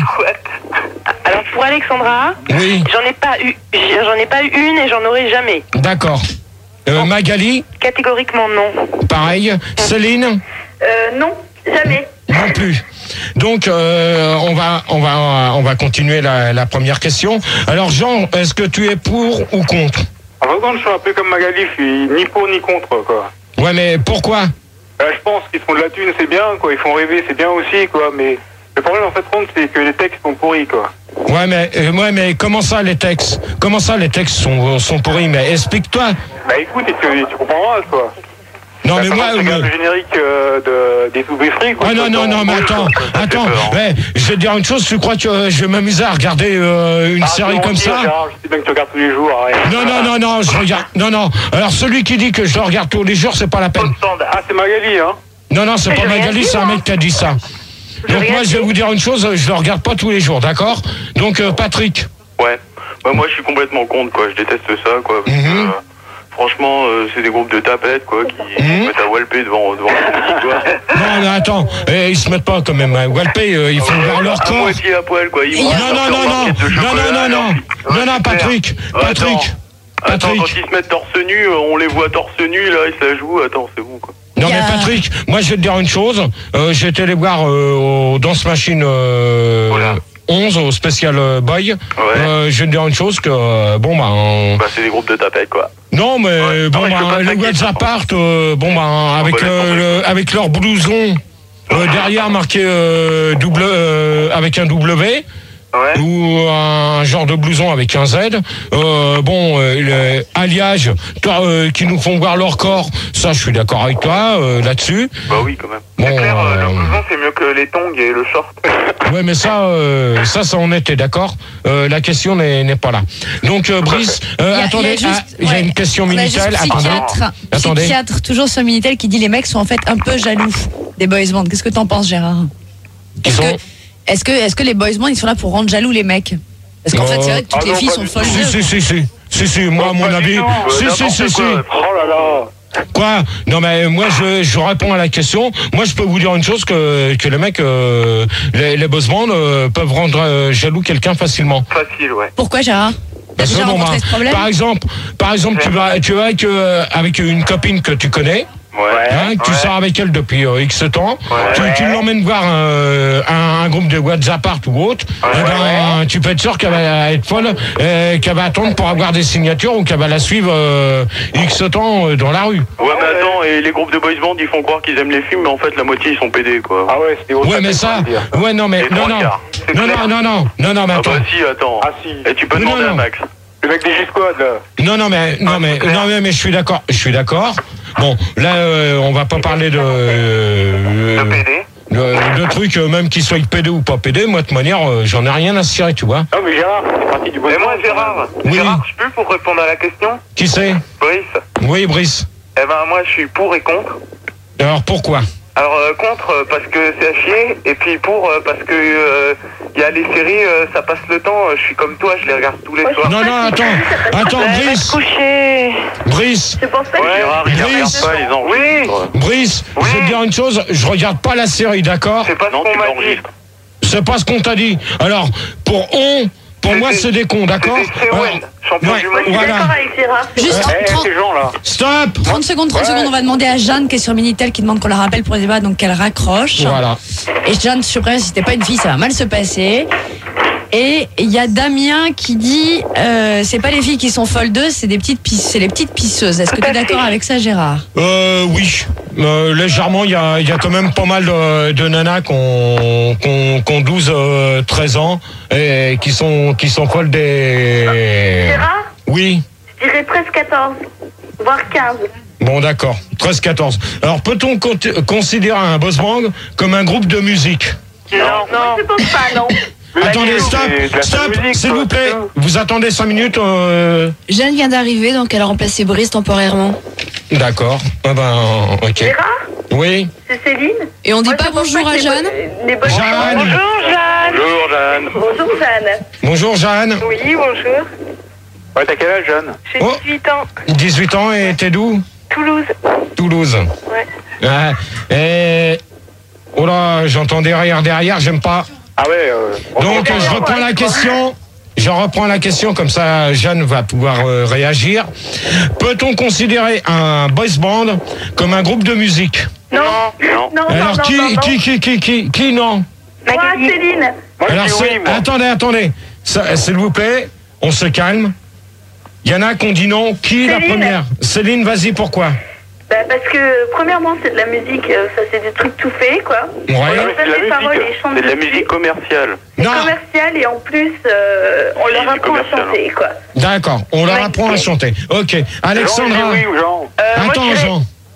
[SPEAKER 7] alors pour Alexandra,
[SPEAKER 1] Oui,
[SPEAKER 7] j'en ai pas eu, j'en ai pas eu une et j'en aurai jamais.
[SPEAKER 1] d'accord. Euh, Magali,
[SPEAKER 7] Catégoriquement non.
[SPEAKER 1] pareil. Céline,
[SPEAKER 5] Euh, non, jamais.
[SPEAKER 1] non plus. Donc, euh, on va, on va, on va continuer la, la première question. Alors, Jean, est-ce que tu es pour ou contre?
[SPEAKER 8] En vrai, quand je suis un peu comme Magali, je suis ni pour ni contre, quoi.
[SPEAKER 1] Ouais, mais pourquoi?
[SPEAKER 8] Euh, je pense qu'ils font de la thune, c'est bien, quoi. Ils font rêver, c'est bien aussi, quoi. Mais le problème, en fait, contre, c'est que les textes sont pourris, quoi.
[SPEAKER 1] Ouais, mais, euh, ouais, mais comment ça, les textes? Comment ça, les textes sont, sont pourris? Mais explique-toi.
[SPEAKER 8] Bah écoute, tu, tu comprendras, quoi.
[SPEAKER 1] Non, mais
[SPEAKER 8] Par
[SPEAKER 1] moi.
[SPEAKER 8] contre, regarde
[SPEAKER 1] euh,
[SPEAKER 8] le générique euh, de, des Toubé Free, quoi.
[SPEAKER 1] Ah non, non, non, mais attends, attends, ouais, je vais te dire une chose, tu crois que euh, je vais m'amuser à regarder euh, une
[SPEAKER 8] Ah,
[SPEAKER 1] série comme ça?
[SPEAKER 8] Gérard, je sais bien que tu regardes tous les jours, arrête.
[SPEAKER 1] Non, non, non, non, je regarde, non, non, alors celui qui dit que je le regarde tous les jours, c'est pas la peine.
[SPEAKER 8] Ah, c'est Magali, hein.
[SPEAKER 1] Non, non, c'est
[SPEAKER 5] Mais
[SPEAKER 1] pas
[SPEAKER 5] j'ai rien
[SPEAKER 1] Magali,
[SPEAKER 5] dit,
[SPEAKER 1] c'est un
[SPEAKER 5] moi.
[SPEAKER 1] mec qui a dit ça. Donc
[SPEAKER 5] rien
[SPEAKER 1] moi, je vais
[SPEAKER 5] dit.
[SPEAKER 1] vous dire une chose, je le regarde pas tous les jours, d'accord? Donc euh, Patrick.
[SPEAKER 6] Ouais. Bah, moi, je suis complètement contre, quoi. Je déteste ça, quoi. Parce que,
[SPEAKER 1] Mhm.
[SPEAKER 6] euh, franchement, euh, c'est des groupes de tapettes, quoi, qui
[SPEAKER 1] Mhm.
[SPEAKER 6] se mettent à walper devant, devant la musique, quoi.
[SPEAKER 1] Non, mais attends, eh, ils se mettent pas quand même à walper, euh, ils font voir leur
[SPEAKER 6] À
[SPEAKER 1] corps.
[SPEAKER 6] moitié à poil, quoi. Ils
[SPEAKER 2] Et
[SPEAKER 6] mangent
[SPEAKER 2] y a-
[SPEAKER 1] Non, non,
[SPEAKER 6] leur
[SPEAKER 1] non, non,
[SPEAKER 6] barquette de
[SPEAKER 1] non,
[SPEAKER 6] chocolat,
[SPEAKER 1] non, non,
[SPEAKER 6] et
[SPEAKER 1] non,
[SPEAKER 6] ensuite-
[SPEAKER 1] non,
[SPEAKER 6] Ouais,
[SPEAKER 1] non,
[SPEAKER 6] super.
[SPEAKER 1] Patrick,
[SPEAKER 6] Attends.
[SPEAKER 1] Patrick,
[SPEAKER 6] Attends,
[SPEAKER 1] Patrick.
[SPEAKER 6] quand ils se mettent torse nu, euh, on les voit torse nu, là, ils se la jouent. Attends, c'est bon, quoi.
[SPEAKER 1] Non
[SPEAKER 2] Il y
[SPEAKER 1] mais
[SPEAKER 2] a-
[SPEAKER 1] Patrick, moi je vais te dire une chose, euh, j'ai été les voir euh, au Dance Machine euh,
[SPEAKER 6] Voilà.
[SPEAKER 1] onze au Special euh, Boy.
[SPEAKER 6] Ouais.
[SPEAKER 1] Euh, je vais te dire une chose que euh, bon bah on-
[SPEAKER 6] Bah, c'est des groupes de tapettes, quoi.
[SPEAKER 1] non mais
[SPEAKER 6] Ouais.
[SPEAKER 1] bon
[SPEAKER 6] Non, mais je peux
[SPEAKER 1] bah
[SPEAKER 6] pas
[SPEAKER 1] les
[SPEAKER 6] t'inquiéter,
[SPEAKER 1] What's
[SPEAKER 6] par
[SPEAKER 1] Apart euh, bon bah avec
[SPEAKER 6] bah, laisse
[SPEAKER 1] euh,
[SPEAKER 6] tomber.
[SPEAKER 1] le- avec leur blouson euh, derrière marqué euh, double euh, avec un W.
[SPEAKER 6] Ouais.
[SPEAKER 1] Ou un genre de blouson avec un Z. Euh, bon, euh, le alliage toi, euh, qui nous font voir leur corps, ça je suis d'accord avec toi euh, là-dessus.
[SPEAKER 6] Bah oui, quand même.
[SPEAKER 1] Bon,
[SPEAKER 6] c'est clair, euh,
[SPEAKER 1] euh,
[SPEAKER 6] le blouson, c'est mieux que les tongs et le short.
[SPEAKER 1] Ouais, mais ça, euh, ça, ça on était d'accord. Euh, la question n'est n'est pas là. Donc, euh, Brice, euh,
[SPEAKER 2] Il y a-
[SPEAKER 1] attendez,
[SPEAKER 2] il y a juste-
[SPEAKER 1] ah, j'ai
[SPEAKER 2] ouais.
[SPEAKER 1] une question
[SPEAKER 2] On a
[SPEAKER 1] Minitel.
[SPEAKER 2] juste
[SPEAKER 1] Attendez,
[SPEAKER 2] psychiatre,
[SPEAKER 1] attendez.
[SPEAKER 2] psychiatre, toujours sur Minitel, qui dit les mecs sont en fait un peu jaloux des boys bands. Qu'est-ce que t'en penses, Gérard?
[SPEAKER 1] Qui
[SPEAKER 2] Est-ce
[SPEAKER 1] sont
[SPEAKER 2] que, est-ce que, est-ce que les boys bands ils sont là pour rendre jaloux les mecs? Parce qu'en
[SPEAKER 1] Non.
[SPEAKER 2] fait, c'est vrai que toutes
[SPEAKER 8] Ah
[SPEAKER 2] les
[SPEAKER 8] non,
[SPEAKER 2] filles
[SPEAKER 8] pas
[SPEAKER 2] sont
[SPEAKER 8] du
[SPEAKER 2] folles.
[SPEAKER 8] tout.
[SPEAKER 1] Si, si, si, si, si, si, moi, à mon
[SPEAKER 8] pas du
[SPEAKER 1] avis,
[SPEAKER 8] tout,
[SPEAKER 6] euh,
[SPEAKER 1] si, si, si,
[SPEAKER 6] n'importe
[SPEAKER 1] si.
[SPEAKER 6] quoi.
[SPEAKER 8] Oh là là.
[SPEAKER 1] Quoi? Non, mais moi, je, je réponds à la question. Moi, je peux vous dire une chose que, que les mecs, euh, les, les boss bands euh, peuvent rendre euh, jaloux quelqu'un facilement.
[SPEAKER 6] Facile, ouais.
[SPEAKER 2] Pourquoi, Gérard? T'as
[SPEAKER 1] Parce que
[SPEAKER 2] déjà
[SPEAKER 1] bon,
[SPEAKER 2] rencontré
[SPEAKER 1] bah,
[SPEAKER 2] ce problème?
[SPEAKER 1] par exemple, par exemple, tu vas, tu vas avec, euh, avec une copine que tu connais.
[SPEAKER 6] Ouais.
[SPEAKER 1] Hein, que tu
[SPEAKER 6] Ouais.
[SPEAKER 1] sors avec elle depuis euh, X temps,
[SPEAKER 6] Ouais.
[SPEAKER 1] tu, tu l'emmènes voir un, un, un groupe de WhatsApp ou autre,
[SPEAKER 6] Ouais.
[SPEAKER 1] eh ben, tu peux être sûr qu'elle va être folle, euh, qu'elle va attendre pour avoir des signatures ou qu'elle va la suivre euh, X temps euh, dans la rue.
[SPEAKER 6] Ouais, mais attends, et les groupes de boys band, ils font croire qu'ils aiment les films, mais en fait, la moitié, ils sont pédés, quoi.
[SPEAKER 8] Ah ouais, c'était autre
[SPEAKER 1] Ouais, mais ça, ouais, non, mais
[SPEAKER 6] Les
[SPEAKER 1] non,
[SPEAKER 6] trois
[SPEAKER 1] non,
[SPEAKER 6] quarts, c'est
[SPEAKER 1] non,
[SPEAKER 6] clair.
[SPEAKER 1] non, non, non, non, non, mais
[SPEAKER 6] Ah
[SPEAKER 1] attends.
[SPEAKER 6] bah si, attends.
[SPEAKER 8] Ah si.
[SPEAKER 6] Et tu peux
[SPEAKER 1] Non,
[SPEAKER 6] demander
[SPEAKER 1] non.
[SPEAKER 6] à Max.
[SPEAKER 8] Le mec des G-Squad, là.
[SPEAKER 1] Non, non, mais, non, mais,
[SPEAKER 6] clair.
[SPEAKER 1] non, mais, mais je suis d'accord, je suis d'accord. Bon, là, euh, on va pas parler de, euh,
[SPEAKER 6] De pédés.
[SPEAKER 1] de, de trucs, euh, même qu'ils soient pédés ou pas pédés. Moi, de toute manière, euh, j'en ai rien à cirer, tu vois.
[SPEAKER 8] Non, mais Gérard, c'est parti du bon
[SPEAKER 6] Et moi,
[SPEAKER 8] sens,
[SPEAKER 6] Gérard,
[SPEAKER 1] Oui.
[SPEAKER 6] Gérard, je peux pour répondre à la question
[SPEAKER 1] Qui c'est?
[SPEAKER 6] Brice.
[SPEAKER 1] Oui, Brice.
[SPEAKER 6] Eh ben, moi, je suis pour et contre.
[SPEAKER 1] Alors, pourquoi?
[SPEAKER 6] Alors, euh, contre, euh, parce que c'est à chier, et puis pour, euh, parce que euh, il y a les séries, euh, ça passe le temps, euh, je suis comme toi, je les regarde tous les soirs.
[SPEAKER 1] Non, non, attends, attends, Brice,
[SPEAKER 5] Coucher.
[SPEAKER 1] Brice,
[SPEAKER 5] Je pense pas
[SPEAKER 6] Ouais,
[SPEAKER 5] que
[SPEAKER 6] Gérard, il les regarde
[SPEAKER 1] Brice.
[SPEAKER 6] pas, ils enregistrent.
[SPEAKER 1] Brice, je vais te dire une chose, je regarde pas la série, d'accord?
[SPEAKER 6] C'est pas ce
[SPEAKER 8] Non,
[SPEAKER 6] qu'on
[SPEAKER 8] tu
[SPEAKER 6] m'a dit.
[SPEAKER 8] l'enregistres.
[SPEAKER 1] C'est pas ce qu'on t'a dit. Alors, pour on, pour moi, c'est des cons, d'accord?
[SPEAKER 6] C'était Sewen, champion
[SPEAKER 1] ouais,
[SPEAKER 6] du
[SPEAKER 5] je
[SPEAKER 6] monde.
[SPEAKER 5] suis
[SPEAKER 1] voilà.
[SPEAKER 5] d'accord avec Gérard.
[SPEAKER 2] Juste
[SPEAKER 8] Eh,
[SPEAKER 2] trente
[SPEAKER 8] ces gens-là.
[SPEAKER 1] Stop!
[SPEAKER 2] trente secondes, trente
[SPEAKER 8] Ouais.
[SPEAKER 2] secondes, on va demander à Jeanne qui est sur Minitel qui demande qu'on la rappelle pour le débat, donc qu'elle raccroche.
[SPEAKER 1] Voilà.
[SPEAKER 2] Et Jeanne, je suis prévenue, si t'es pas une fille, ça va mal se passer. Et il y a Damien qui dit euh, c'est pas les filles qui sont folles d'eux, c'est des petites pisse- c'est les petites pisseuses. Est-ce que
[SPEAKER 5] Tout
[SPEAKER 2] tu
[SPEAKER 5] à
[SPEAKER 2] es d'accord
[SPEAKER 5] fait.
[SPEAKER 2] avec ça, Gérard?
[SPEAKER 1] Euh, oui. Euh, légèrement, il y a, il y a quand même pas mal de, de nanas qui ont, qui ont- qui ont douze, euh, treize ans et qui sont, qui sont folles des...
[SPEAKER 5] Gérard,
[SPEAKER 1] Oui.
[SPEAKER 5] je dirais presque quatorze, voire quinze.
[SPEAKER 1] Bon, d'accord. treize quatorze. Alors, peut-on con- considérer un boss band comme un groupe de musique?
[SPEAKER 5] Non, non. Je pense pas, non.
[SPEAKER 1] Attendez,
[SPEAKER 8] c'est
[SPEAKER 1] stop,
[SPEAKER 8] de la
[SPEAKER 1] stop,
[SPEAKER 8] musique,
[SPEAKER 1] s'il
[SPEAKER 8] quoi,
[SPEAKER 1] vous plaît.
[SPEAKER 8] putain.
[SPEAKER 1] Vous attendez cinq minutes euh...
[SPEAKER 3] Jeanne vient d'arriver, donc elle a remplacé Brice temporairement.
[SPEAKER 1] D'accord. Ah ben, ok.
[SPEAKER 5] Gérard,
[SPEAKER 1] Oui.
[SPEAKER 5] c'est Céline.
[SPEAKER 3] Et on dit
[SPEAKER 5] Moi,
[SPEAKER 3] pas
[SPEAKER 5] je pense
[SPEAKER 3] bonjour
[SPEAKER 5] que
[SPEAKER 3] à
[SPEAKER 5] les
[SPEAKER 3] Jeanne?
[SPEAKER 5] bo- Les bonnes
[SPEAKER 1] Jeanne.
[SPEAKER 5] Bonjour Jeanne.
[SPEAKER 6] Bonjour, Jeanne.
[SPEAKER 5] Bonjour Jeanne.
[SPEAKER 1] Bonjour, Jeanne.
[SPEAKER 5] Oui, bonjour.
[SPEAKER 8] Ouais, t'as quel âge, Jeanne?
[SPEAKER 5] J'ai
[SPEAKER 1] Oh.
[SPEAKER 5] dix-huit ans.
[SPEAKER 1] dix-huit ans et t'es d'où?
[SPEAKER 5] Toulouse.
[SPEAKER 1] Toulouse.
[SPEAKER 5] Ouais.
[SPEAKER 1] Ah, et... Oh là, j'entends derrière, derrière, j'aime pas.
[SPEAKER 8] Ah ouais, euh,
[SPEAKER 1] Donc,
[SPEAKER 5] on-
[SPEAKER 1] je reprends la question. Je reprends la question, comme ça, Jeanne va pouvoir euh, réagir. Peut-on considérer un boys band comme un groupe de musique?
[SPEAKER 5] Non.
[SPEAKER 6] Non.
[SPEAKER 5] Non,
[SPEAKER 1] Alors,
[SPEAKER 5] non,
[SPEAKER 1] qui,
[SPEAKER 5] non, non,
[SPEAKER 1] qui, qui, qui, qui, qui, non?
[SPEAKER 5] Moi, Céline.
[SPEAKER 8] moi,
[SPEAKER 1] Alors,
[SPEAKER 8] je dis
[SPEAKER 1] c'est-
[SPEAKER 8] oui, moi.
[SPEAKER 1] attendez, attendez. Ça, s'il vous plaît, on se calme. Il y en a qui ont dit non. Qui est la
[SPEAKER 5] Céline.
[SPEAKER 1] première? Céline, vas-y, pourquoi?
[SPEAKER 5] Bah, parce que, premièrement, c'est de la musique, euh, ça c'est des trucs tout faits, quoi.
[SPEAKER 1] Ouais.
[SPEAKER 5] On
[SPEAKER 6] Ouais,
[SPEAKER 5] leur
[SPEAKER 6] mais c'est
[SPEAKER 5] donne
[SPEAKER 6] de
[SPEAKER 5] les
[SPEAKER 6] la
[SPEAKER 5] paroles et
[SPEAKER 6] musique.
[SPEAKER 5] ils chantent
[SPEAKER 6] C'est de la
[SPEAKER 5] dessus.
[SPEAKER 6] musique commerciale.
[SPEAKER 1] Non,
[SPEAKER 5] Commercial et en plus, euh, on
[SPEAKER 6] Oui,
[SPEAKER 5] leur
[SPEAKER 6] c'est
[SPEAKER 5] apprend à
[SPEAKER 6] commercial,
[SPEAKER 5] chanter, quoi.
[SPEAKER 1] d'accord. On leur
[SPEAKER 5] Ouais.
[SPEAKER 1] apprend à chanter. Ok.
[SPEAKER 8] Jean, il dit
[SPEAKER 1] Alexandra.
[SPEAKER 8] oui ou Jean?
[SPEAKER 5] Euh, moi,
[SPEAKER 1] Attends,
[SPEAKER 5] je dirais-
[SPEAKER 1] Jean.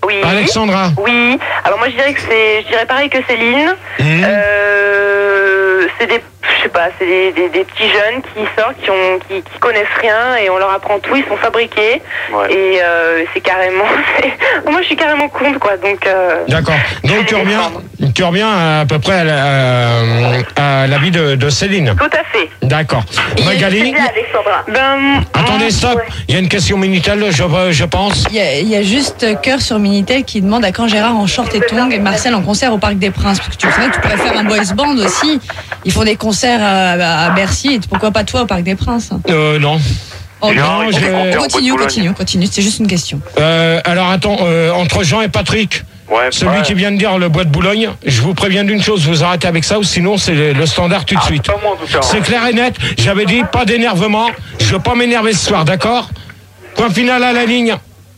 [SPEAKER 7] Oui.
[SPEAKER 1] Alexandra.
[SPEAKER 7] Oui. Alors moi je dirais que c'est, je dirais pareil que Céline.
[SPEAKER 1] Mmh.
[SPEAKER 7] Euh, c'est des, je sais pas, c'est des, des, des petits jeunes qui sortent, qui ont, qui, qui connaissent rien et on leur apprend tout. Ils sont fabriqués.
[SPEAKER 6] Ouais.
[SPEAKER 7] Et euh, c'est carrément, c'est... moi je suis carrément contre quoi. Donc. Euh,
[SPEAKER 1] D'accord. Donc tu reviens, tu reviens à peu près à, la, à l'avis de, de Céline.
[SPEAKER 7] Tout à fait.
[SPEAKER 1] D'accord. Magali.
[SPEAKER 7] Alexandra. Ben.
[SPEAKER 1] Attendez, stop.
[SPEAKER 7] Ouais.
[SPEAKER 1] Il y a une question Minitel, je, je pense.
[SPEAKER 2] Il y, a, il y a juste Cœur sur Minitel qui demande à quand Gérard en short et tongs et Marcel en concert au Parc des Princes. Parce que tu sais, tu pourrais faire un boys band aussi. Ils font des concerts à, à Bercy et pourquoi pas toi au Parc des Princes?
[SPEAKER 1] Euh, non.
[SPEAKER 2] Oh,
[SPEAKER 1] Non,
[SPEAKER 2] non,
[SPEAKER 1] je-
[SPEAKER 2] je... Continue, continue, continue. C'est juste une question.
[SPEAKER 1] Euh, alors attends, euh, entre Jean et Patrick,
[SPEAKER 6] Ouais,
[SPEAKER 1] celui
[SPEAKER 6] ouais.
[SPEAKER 1] qui vient de dire le bois de Boulogne, je vous préviens d'une chose, vous arrêtez avec ça ou sinon c'est le, le standard tout de
[SPEAKER 8] Ah,
[SPEAKER 1] suite.
[SPEAKER 8] c'est pas moi en tout cas.
[SPEAKER 1] C'est clair et net, j'avais dit pas d'énervement, je veux pas m'énerver ce soir, d'accord? Point final à la ligne.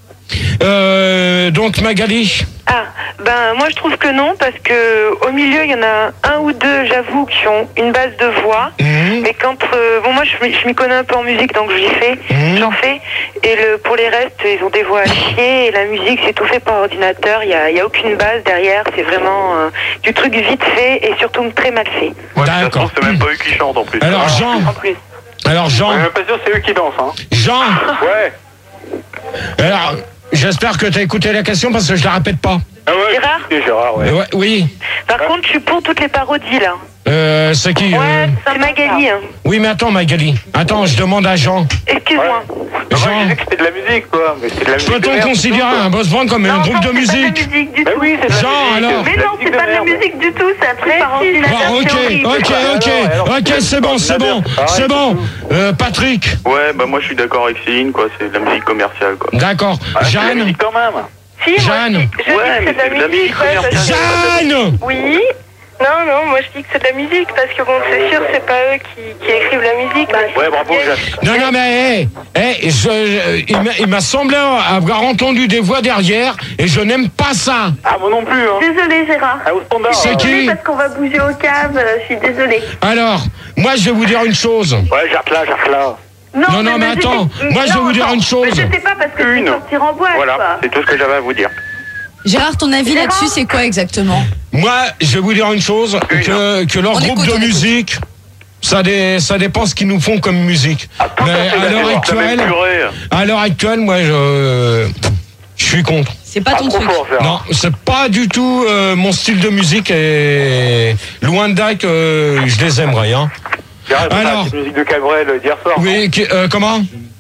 [SPEAKER 1] Euh, donc Magali.
[SPEAKER 7] Ah, ben moi je trouve que non parce que au milieu il y en a un ou deux, j'avoue, qui ont une base de voix.
[SPEAKER 1] Mmh.
[SPEAKER 7] Mais quand euh, bon moi je, m'y- je m'y connais un peu en musique donc j'y fais,
[SPEAKER 1] Mmh.
[SPEAKER 7] j'en fais. Et le pour les restes ils ont des voix à chier et la musique c'est tout fait par ordinateur. Il y a, il y a aucune base derrière. C'est vraiment euh, du truc vite fait et surtout très mal fait.
[SPEAKER 6] Ouais, ça se
[SPEAKER 1] D'accord.
[SPEAKER 6] trouve, c'est même pas eux qui chantent en plus.
[SPEAKER 1] Alors Jean,
[SPEAKER 7] En plus.
[SPEAKER 1] alors
[SPEAKER 8] On
[SPEAKER 1] Jean,
[SPEAKER 8] est même pas sûr, c'est eux qui dansent. Hein.
[SPEAKER 1] Jean,
[SPEAKER 8] Ouais.
[SPEAKER 1] alors j'espère que tu as écouté la question parce que je la répète pas.
[SPEAKER 8] Ah ouais,
[SPEAKER 7] Gérard
[SPEAKER 8] c'est Gérard, ouais.
[SPEAKER 1] Ouais, oui,
[SPEAKER 7] Par contre je suis pour toutes les parodies là.
[SPEAKER 1] euh, c'est qui euh,
[SPEAKER 7] Ouais, c'est Magali. Hein.
[SPEAKER 1] Oui mais attends Magali, attends je demande à Jean.
[SPEAKER 7] Excuse-moi.
[SPEAKER 8] Bah, moi,
[SPEAKER 1] Jean,
[SPEAKER 8] je disais que c'était de la musique, quoi. Mais c'est de la musique. de
[SPEAKER 1] peut-on
[SPEAKER 8] merde,
[SPEAKER 1] considérer
[SPEAKER 8] c'est tout,
[SPEAKER 1] un boss band comme un
[SPEAKER 7] Non,
[SPEAKER 1] groupe
[SPEAKER 7] non,
[SPEAKER 1] de
[SPEAKER 7] c'est pas
[SPEAKER 1] musique?
[SPEAKER 7] de la musique du
[SPEAKER 8] Bah
[SPEAKER 7] tout.
[SPEAKER 8] oui, c'est de la
[SPEAKER 1] Jean,
[SPEAKER 8] musique.
[SPEAKER 1] alors.
[SPEAKER 7] Mais
[SPEAKER 8] C'est de la
[SPEAKER 7] non,
[SPEAKER 8] musique
[SPEAKER 7] c'est
[SPEAKER 8] de
[SPEAKER 7] pas de la
[SPEAKER 8] merde.
[SPEAKER 7] musique du tout, c'est un truc par ordinateur.
[SPEAKER 1] Bon, ok,
[SPEAKER 7] c'est horrible.
[SPEAKER 1] ok, ok,
[SPEAKER 8] alors,
[SPEAKER 1] ok, c'est bon, c'est bon, c'est bon. Euh, Patrick,
[SPEAKER 6] Ouais, bah moi je suis d'accord avec Céline, quoi. C'est de la musique commerciale, quoi.
[SPEAKER 1] d'accord.
[SPEAKER 8] Ah, c'est de la
[SPEAKER 1] Jeanne,
[SPEAKER 8] musique quand même.
[SPEAKER 7] Si, moi,
[SPEAKER 1] Jeanne.
[SPEAKER 7] je dis- je dis
[SPEAKER 6] Ouais,
[SPEAKER 7] que
[SPEAKER 6] mais
[SPEAKER 7] c'est de la musique. Ouais, parce que-
[SPEAKER 1] Jeanne.
[SPEAKER 7] Oui. Non, non, moi je dis que c'est de la musique parce que bon, c'est sûr, c'est pas eux qui, qui écrivent la musique.
[SPEAKER 8] Ouais, bravo, Jeanne.
[SPEAKER 1] Non, non, mais hé, hé, je- je- il m'a- il m'a semblé avoir entendu des voix derrière et je n'aime pas ça.
[SPEAKER 8] Ah, moi non plus, hein.
[SPEAKER 5] Désolée Gérard.
[SPEAKER 8] Ah, au standard.
[SPEAKER 1] C'est
[SPEAKER 8] euh,
[SPEAKER 1] qui?
[SPEAKER 5] Désolée parce qu'on va bouger aux caves, euh, je suis désolée.
[SPEAKER 1] Alors, moi je vais vous dire une chose.
[SPEAKER 8] Ouais, j'arrête là, j'arrête là.
[SPEAKER 1] Non, non, mais
[SPEAKER 5] j'étais-
[SPEAKER 1] attends, moi, je vais
[SPEAKER 5] non,
[SPEAKER 1] vous dire
[SPEAKER 5] attends,
[SPEAKER 1] une chose.
[SPEAKER 5] mais Je sais pas parce que
[SPEAKER 8] Une.
[SPEAKER 5] c'est sortir en boîte
[SPEAKER 6] Voilà,
[SPEAKER 5] quoi.
[SPEAKER 6] c'est tout ce que j'avais à vous dire.
[SPEAKER 2] Gérard, ton avis
[SPEAKER 5] Gérard
[SPEAKER 2] là-dessus, c'est quoi exactement?
[SPEAKER 1] Moi, je vais vous dire une chose, que, que leur
[SPEAKER 2] On
[SPEAKER 1] groupe
[SPEAKER 2] écoute,
[SPEAKER 1] de
[SPEAKER 2] on écoute.
[SPEAKER 1] musique, ça, dé- ça dépend ce qu'ils nous font comme musique.
[SPEAKER 8] tout
[SPEAKER 1] Mais
[SPEAKER 8] à fait
[SPEAKER 1] à l'heure
[SPEAKER 8] d'accord.
[SPEAKER 6] La même
[SPEAKER 1] actuelle,
[SPEAKER 6] purée.
[SPEAKER 1] à l'heure actuelle, moi, je, je suis contre.
[SPEAKER 2] C'est pas
[SPEAKER 8] Ah,
[SPEAKER 2] ton
[SPEAKER 8] trop
[SPEAKER 2] truc.
[SPEAKER 8] fort, Gérard.
[SPEAKER 1] Non, c'est pas du tout euh, mon style de musique et loin de là que je les aimerais. Hein.
[SPEAKER 8] Gérard, c'est
[SPEAKER 1] Alors.
[SPEAKER 8] la petite musique de Cabrel euh, d'hier soir.
[SPEAKER 1] Oui, qui- euh, comment?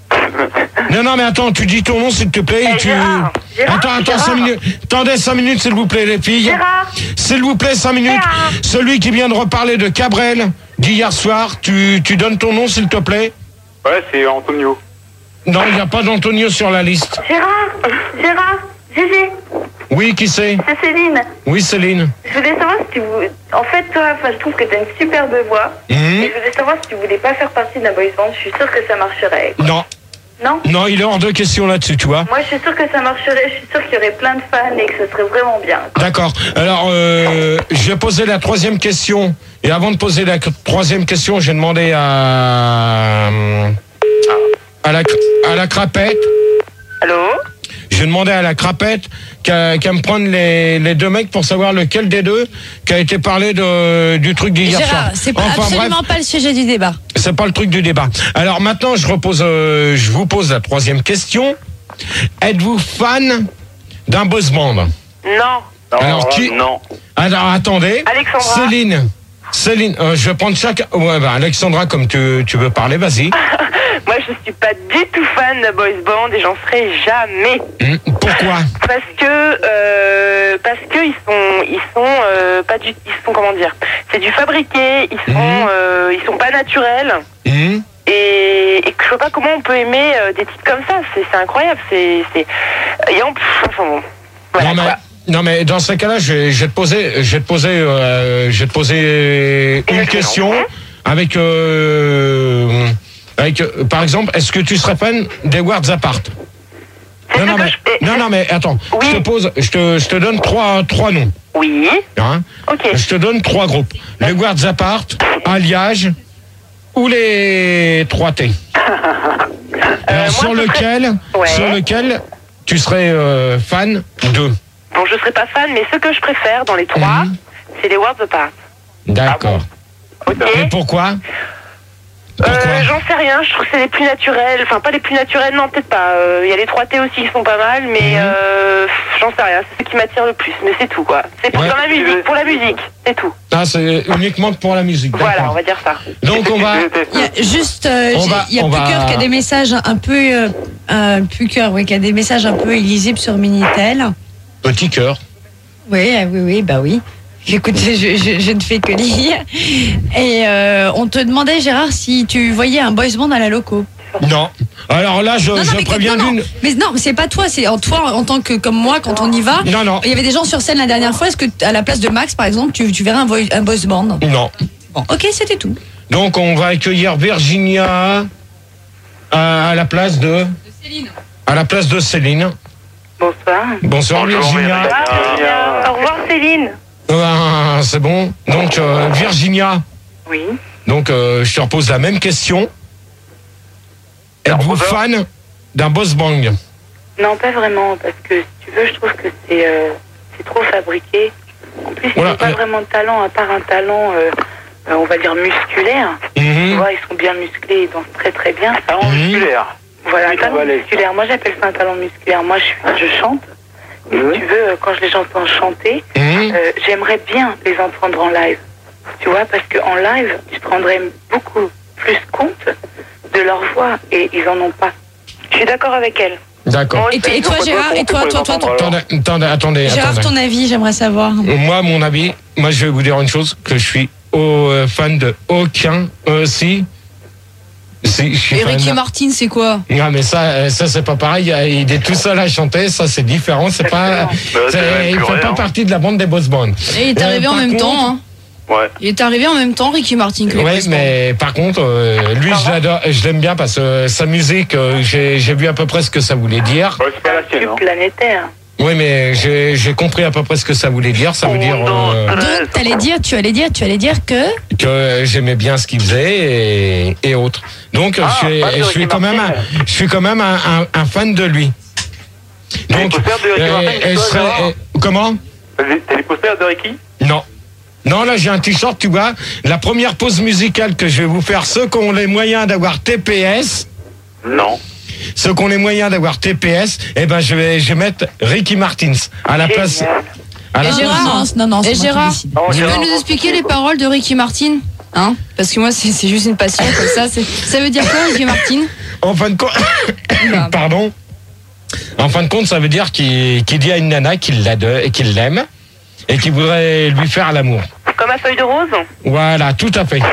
[SPEAKER 1] Non, non, mais attends, tu dis ton nom s'il te plaît. et tu...
[SPEAKER 5] Gérard, Gérard,
[SPEAKER 1] attends, attends,
[SPEAKER 5] Gérard.
[SPEAKER 1] cinq minutes. Attendez, cinq minutes, s'il vous plaît, les filles.
[SPEAKER 5] Gérard.
[SPEAKER 1] S'il vous plaît, cinq minutes.
[SPEAKER 5] Gérard.
[SPEAKER 1] Celui qui vient de reparler de Cabrel d'hier soir, tu, tu donnes ton nom, s'il te plaît.
[SPEAKER 8] Ouais, c'est Antonio.
[SPEAKER 1] Non, il n'y a pas d'Antonio sur la liste.
[SPEAKER 5] Gérard, Gérard, Gégé,
[SPEAKER 1] Oui, qui c'est?
[SPEAKER 5] c'est Céline.
[SPEAKER 1] Oui, Céline.
[SPEAKER 5] Je voulais savoir si tu voulais... En fait, toi, enfin, je trouve que tu as une superbe voix.
[SPEAKER 1] Hum,
[SPEAKER 5] Et je voulais savoir si tu voulais pas faire partie d'un boys band. Je suis sûre que ça marcherait.
[SPEAKER 1] Non,
[SPEAKER 5] Non?
[SPEAKER 1] non, il est hors de question là-dessus, tu vois.
[SPEAKER 5] Moi, je suis sûre que ça marcherait. Je suis sûre qu'il y aurait plein de fans et que ce serait vraiment bien.
[SPEAKER 1] D'accord. Alors, euh, je vais poser la troisième question. Et avant de poser la troisième question, j'ai demandé à, à, la, à la crapette.
[SPEAKER 7] Allô?
[SPEAKER 1] J'ai demandé à la crapette qu'à qu'à me prendre les, les deux mecs pour savoir lequel des deux qui a été parlé de, du truc d'hier soir.
[SPEAKER 2] Gérard, c'est pas
[SPEAKER 1] Enfin
[SPEAKER 2] absolument
[SPEAKER 1] bref,
[SPEAKER 2] pas le sujet du débat.
[SPEAKER 1] c'est pas le truc du débat. Alors maintenant, je repose, euh, je vous pose la troisième question. Êtes-vous fan d'un boys band?
[SPEAKER 7] Non.
[SPEAKER 8] Non,
[SPEAKER 1] Alors,
[SPEAKER 8] là,
[SPEAKER 1] qui-
[SPEAKER 8] non.
[SPEAKER 1] Alors attendez.
[SPEAKER 7] Alexandra.
[SPEAKER 1] Céline. Céline, euh, je vais prendre chaque. Ouais, bah, Alexandra, comme tu, tu veux parler, vas-y.
[SPEAKER 7] Moi, je suis pas du tout fan de boys band et j'en serai jamais.
[SPEAKER 1] Hum, Pourquoi?
[SPEAKER 7] Parce que euh, parce que ils sont ils sont euh, pas du ils sont comment dire, c'est du fabriqué, ils sont
[SPEAKER 1] Mhm.
[SPEAKER 7] euh, ils sont pas naturels
[SPEAKER 1] Hum,
[SPEAKER 7] et, et que je vois pas comment on peut aimer euh, des titres comme ça, c'est c'est incroyable, c'est c'est et en pff, enfin bon. Voilà,
[SPEAKER 1] non, mais,
[SPEAKER 7] quoi.
[SPEAKER 1] non mais dans ce cas-là, je, vais- je vais te poser, je vais te poser, euh, je vais te poser une
[SPEAKER 7] Une
[SPEAKER 1] question
[SPEAKER 7] question.
[SPEAKER 1] avec, euh, avec, euh, par exemple, est-ce que tu serais fan des Worlds Apart?
[SPEAKER 7] C'est
[SPEAKER 1] Non
[SPEAKER 7] ce
[SPEAKER 1] non
[SPEAKER 7] que
[SPEAKER 1] mais,
[SPEAKER 7] je-
[SPEAKER 1] non non mais attends,
[SPEAKER 7] Oui.
[SPEAKER 1] je te pose, je te, je te donne trois, trois noms.
[SPEAKER 7] Oui.
[SPEAKER 1] Hein?
[SPEAKER 7] Ok.
[SPEAKER 1] Je te donne trois groupes. Les Worlds Apart, Alliage ou les trois T. Alors,
[SPEAKER 7] moi,
[SPEAKER 1] sur
[SPEAKER 7] ce serait-
[SPEAKER 1] lequel,
[SPEAKER 7] Ouais.
[SPEAKER 1] sur lequel tu serais euh, fan de.
[SPEAKER 7] Bon, je serais pas fan, mais ce que je préfère dans les trois,
[SPEAKER 1] Mhm.
[SPEAKER 7] c'est les Worlds Apart.
[SPEAKER 1] D'accord.
[SPEAKER 7] Ok.
[SPEAKER 1] Et pourquoi Pourquoi
[SPEAKER 7] Euh, j'en sais rien, je trouve que c'est les plus naturels, enfin pas les plus naturels, non peut-être pas, il y a les trois T aussi qui sont pas mal, mais
[SPEAKER 1] Mhm.
[SPEAKER 7] euh, j'en sais rien, c'est ce qui m'attire le plus, mais c'est tout quoi. C'est pour
[SPEAKER 1] Ouais.
[SPEAKER 7] dans la musique, pour la musique, c'est tout.
[SPEAKER 1] Ah, c'est uniquement pour la musique. D'accord.
[SPEAKER 7] Voilà, on va dire ça.
[SPEAKER 1] Donc on va.
[SPEAKER 2] Il y a juste, euh,
[SPEAKER 1] On
[SPEAKER 2] j'ai-
[SPEAKER 1] va-
[SPEAKER 2] il y a
[SPEAKER 1] on
[SPEAKER 2] plus
[SPEAKER 1] va-
[SPEAKER 2] cœur qui a des messages un peu, euh, euh, plus cœur, oui, qui a des messages un peu illisibles sur Minitel.
[SPEAKER 1] Petit cœur.
[SPEAKER 2] Oui, euh, oui, oui, bah oui. Écoute, je, je, je ne fais que lire. Et euh, on te demandait, Gérard, si tu voyais un boys band à la loco.
[SPEAKER 1] Non. Alors là, je,
[SPEAKER 2] Non, non,
[SPEAKER 1] je
[SPEAKER 2] mais que-
[SPEAKER 1] préviens
[SPEAKER 2] non, non.
[SPEAKER 1] d'une.
[SPEAKER 2] Mais non, mais c'est pas toi, c'est en toi, en tant que comme moi, quand on y va.
[SPEAKER 1] Non, non.
[SPEAKER 2] Il y avait des gens sur scène la dernière fois. Est-ce que à la place de Max, par exemple, tu, tu verrais un, boy- un boys band?
[SPEAKER 1] Non.
[SPEAKER 2] Bon, ok, c'était tout.
[SPEAKER 1] Donc on va accueillir Virginia à, à la place de.
[SPEAKER 2] Céline.
[SPEAKER 1] À la place de Céline.
[SPEAKER 7] Bonsoir.
[SPEAKER 1] Bonsoir Virginia.
[SPEAKER 7] Au revoir Céline.
[SPEAKER 1] Ah, c'est bon. Donc euh, Virginia.
[SPEAKER 7] Oui.
[SPEAKER 1] Donc euh, je te repose la même question. Êtes-vous fan d'un boss bang?
[SPEAKER 7] Non, pas vraiment, parce que si tu veux, je trouve que c'est euh, c'est trop fabriqué. En plus, ils
[SPEAKER 1] Voilà,
[SPEAKER 7] n'ont pas
[SPEAKER 1] euh,
[SPEAKER 7] vraiment de talent, à part un talent, euh, euh, on va dire, musculaire. Tu
[SPEAKER 1] Mhm.
[SPEAKER 7] vois, ils sont bien musclés, ils dansent très très bien. Ça rend
[SPEAKER 1] Mhm.
[SPEAKER 8] Musculaire.
[SPEAKER 7] Voilà, un
[SPEAKER 8] Oui,
[SPEAKER 7] talent
[SPEAKER 8] ça va aller.
[SPEAKER 7] musculaire. Moi, j'appelle ça un talent musculaire. Moi, je, suis, je chante. Et
[SPEAKER 8] Oui.
[SPEAKER 7] si tu veux, euh, quand je les entends chanter,
[SPEAKER 1] Mhm.
[SPEAKER 7] euh, j'aimerais bien les entendre en live. Tu vois, parce qu'en live, tu te rendrais beaucoup plus compte de leur voix et ils en ont pas. Je suis d'accord avec elle.
[SPEAKER 1] D'accord.
[SPEAKER 2] Et, et toi, Gérard, et toi, toi, toi, toi,
[SPEAKER 1] Attendez, attendez, attendez.
[SPEAKER 2] Gérard,
[SPEAKER 1] attendez.
[SPEAKER 2] ton avis, j'aimerais savoir.
[SPEAKER 1] Moi, mon avis, moi je vais vous dire une chose, que je suis au, euh, fan de aucun, euh, si, si, je suis
[SPEAKER 3] Et
[SPEAKER 1] fan
[SPEAKER 3] Ricky
[SPEAKER 1] de-
[SPEAKER 3] Martin, c'est quoi?
[SPEAKER 1] Non mais ça, euh, ça c'est pas pareil, il est tout seul à chanter, ça c'est différent, c'est pas,
[SPEAKER 7] Exactement.
[SPEAKER 1] c'est-
[SPEAKER 8] Bah, c'est
[SPEAKER 1] il
[SPEAKER 8] plus
[SPEAKER 1] fait
[SPEAKER 8] rien.
[SPEAKER 1] pas partie de la bande des boss bands.
[SPEAKER 3] Et il est
[SPEAKER 1] Euh,
[SPEAKER 3] arrivé en
[SPEAKER 1] par
[SPEAKER 3] même
[SPEAKER 1] contre-
[SPEAKER 3] temps, hein.
[SPEAKER 8] Ouais.
[SPEAKER 3] Il est arrivé en même temps, Ricky Martin, que les
[SPEAKER 1] Ouais,
[SPEAKER 3] boys bands.
[SPEAKER 1] mais par contre, euh, lui je l'adore, je l'aime bien parce que sa musique, euh, j'ai j'ai vu à peu près ce que ça voulait dire.
[SPEAKER 8] Ouais, c'est pas la
[SPEAKER 7] C'est
[SPEAKER 8] sienne,
[SPEAKER 7] un
[SPEAKER 8] hein.
[SPEAKER 7] tube planétaire.
[SPEAKER 1] Oui, mais j'ai j'ai compris à peu près ce que ça voulait dire. Ça veut dire euh,
[SPEAKER 2] Donc, t'allais dire, tu allais dire, tu allais dire que.
[SPEAKER 1] que j'aimais bien ce qu'il faisait et, et autres. Donc
[SPEAKER 8] Ah,
[SPEAKER 1] je suis,
[SPEAKER 8] fan de
[SPEAKER 1] je suis
[SPEAKER 8] Ricky
[SPEAKER 1] quand même, un,
[SPEAKER 8] Martin.
[SPEAKER 1] je suis quand même un, un- un fan de lui.
[SPEAKER 8] T'as les
[SPEAKER 1] Donc,
[SPEAKER 8] posters de Ricky
[SPEAKER 1] euh,
[SPEAKER 8] Martin,
[SPEAKER 1] elle
[SPEAKER 8] toi,
[SPEAKER 1] serait-
[SPEAKER 8] Gérard
[SPEAKER 1] euh, comment
[SPEAKER 8] T'as les- T'as les posters de Ricky?
[SPEAKER 1] Non. Non, là j'ai un t-shirt, tu vois. La première pause musicale que je vais vous faire, ceux qui ont les moyens d'avoir T P S,
[SPEAKER 8] Non.
[SPEAKER 1] ceux qui ont les moyens d'avoir T P S, eh ben je vais, je vais mettre Ricky Martins à la place. À la
[SPEAKER 3] Et
[SPEAKER 1] place-
[SPEAKER 3] Gérard,
[SPEAKER 2] non, non, non, c'est
[SPEAKER 3] Et
[SPEAKER 2] moi qui
[SPEAKER 3] Gérard,
[SPEAKER 2] décide.
[SPEAKER 8] Non,
[SPEAKER 3] tu
[SPEAKER 8] Gérard,
[SPEAKER 3] peux nous
[SPEAKER 8] non,
[SPEAKER 3] expliquer
[SPEAKER 8] c'est
[SPEAKER 3] les
[SPEAKER 8] quoi
[SPEAKER 3] paroles de Ricky Martin? Hein? Parce que moi, c'est c'est juste une passion comme ça. c'est- Ça veut dire quoi, Ricky Martin?
[SPEAKER 1] En fin de compte,
[SPEAKER 3] Oula.
[SPEAKER 1] pardon. En fin de compte, ça veut dire qu'il qu'il dit à une nana qu'il l'adore et qu'il l'aime et qu'il voudrait lui faire l'amour.
[SPEAKER 7] Comme à Feuille de Rose.
[SPEAKER 1] Voilà, tout à fait.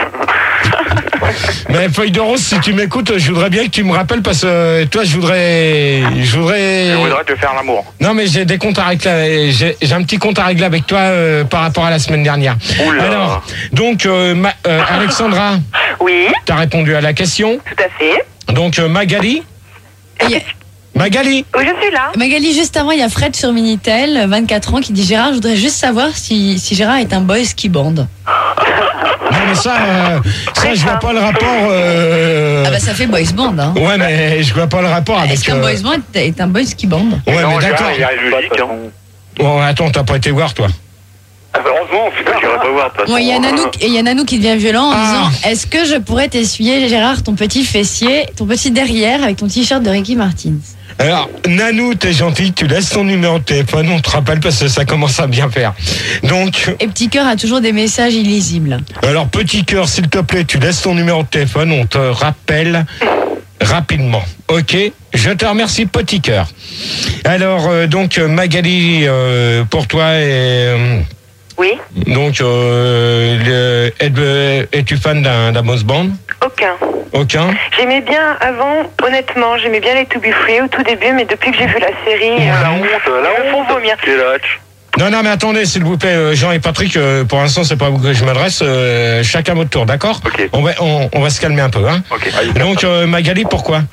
[SPEAKER 1] Mais Feuille de Rose, si tu m'écoutes, je voudrais bien que tu me rappelles parce que euh, toi, je voudrais, je voudrais.
[SPEAKER 8] Je voudrais te faire l'amour.
[SPEAKER 1] Non, mais j'ai des comptes à régler. J'ai j'ai un petit compte à régler avec toi euh, par rapport à la semaine dernière.
[SPEAKER 8] Oula.
[SPEAKER 1] Alors, donc, euh, Ma- euh, Alexandra,
[SPEAKER 7] Oui,
[SPEAKER 1] t'as répondu à la question.
[SPEAKER 7] tout à fait.
[SPEAKER 1] Donc, euh, Magali,
[SPEAKER 2] Il y a-
[SPEAKER 1] Magali.
[SPEAKER 7] Oui, je suis là.
[SPEAKER 2] Magali, juste avant, il y a Fred sur Minitel, vingt-quatre ans, qui dit Gérard, je voudrais juste savoir si, si Gérard est un boys qui bande.
[SPEAKER 1] Non, mais ça, euh, ça, je vois pas le rapport. euh,
[SPEAKER 2] Ah bah ça fait boys band, hein.
[SPEAKER 1] Ouais, mais je vois pas le rapport avec.
[SPEAKER 2] Est-ce qu'un
[SPEAKER 1] euh,
[SPEAKER 2] boys band est, est un boys qui bande?
[SPEAKER 1] Ouais,
[SPEAKER 8] Non,
[SPEAKER 1] mais
[SPEAKER 8] Gérard,
[SPEAKER 1] d'accord.
[SPEAKER 8] il arrive logique, hein.
[SPEAKER 1] Bon, attends, t'as pas été voir, toi.
[SPEAKER 8] Ah, bah, heureusement, putain, j'irai pas voir, de toute
[SPEAKER 2] Bon, il y a
[SPEAKER 8] façon.
[SPEAKER 2] Nanou, et il y a Nanou qui devient violent en
[SPEAKER 1] Ah.
[SPEAKER 2] disant est-ce que je pourrais t'essuyer, Gérard, ton petit fessier, ton petit derrière avec ton t-shirt de Ricky Martin?
[SPEAKER 1] Alors, Nanou, t'es gentil, tu laisses ton numéro de téléphone, on te rappelle parce que ça commence à bien faire. Donc,
[SPEAKER 2] Et Petit Cœur a toujours des messages illisibles.
[SPEAKER 1] alors, petit cœur, s'il te plaît, tu laisses ton numéro de téléphone, on te rappelle rapidement. Ok? Je te remercie, petit cœur. Alors, euh, donc, euh, Magali, euh, pour toi, et, euh,
[SPEAKER 7] Oui,
[SPEAKER 1] donc, euh, le- es- es-tu fan d'un d'un boss band?
[SPEAKER 7] aucun.
[SPEAKER 1] Aucun?
[SPEAKER 7] J'aimais bien avant, honnêtement, j'aimais bien les To Be Free au tout début, mais depuis que j'ai vu la série,
[SPEAKER 8] La
[SPEAKER 7] euh,
[SPEAKER 8] honte,
[SPEAKER 7] ils
[SPEAKER 8] la
[SPEAKER 7] me font
[SPEAKER 8] honte.
[SPEAKER 7] vomir.
[SPEAKER 8] C'est la hatch.
[SPEAKER 1] Non, non, mais attendez, s'il vous plaît, euh, Jean et Patrick, euh, pour l'instant, c'est pas à vous que je m'adresse, euh, chacun votre tour, d'accord?
[SPEAKER 8] Ok.
[SPEAKER 1] On va, on, on va se calmer un peu, hein?
[SPEAKER 8] Ok.
[SPEAKER 1] Donc, euh, Magali, pourquoi?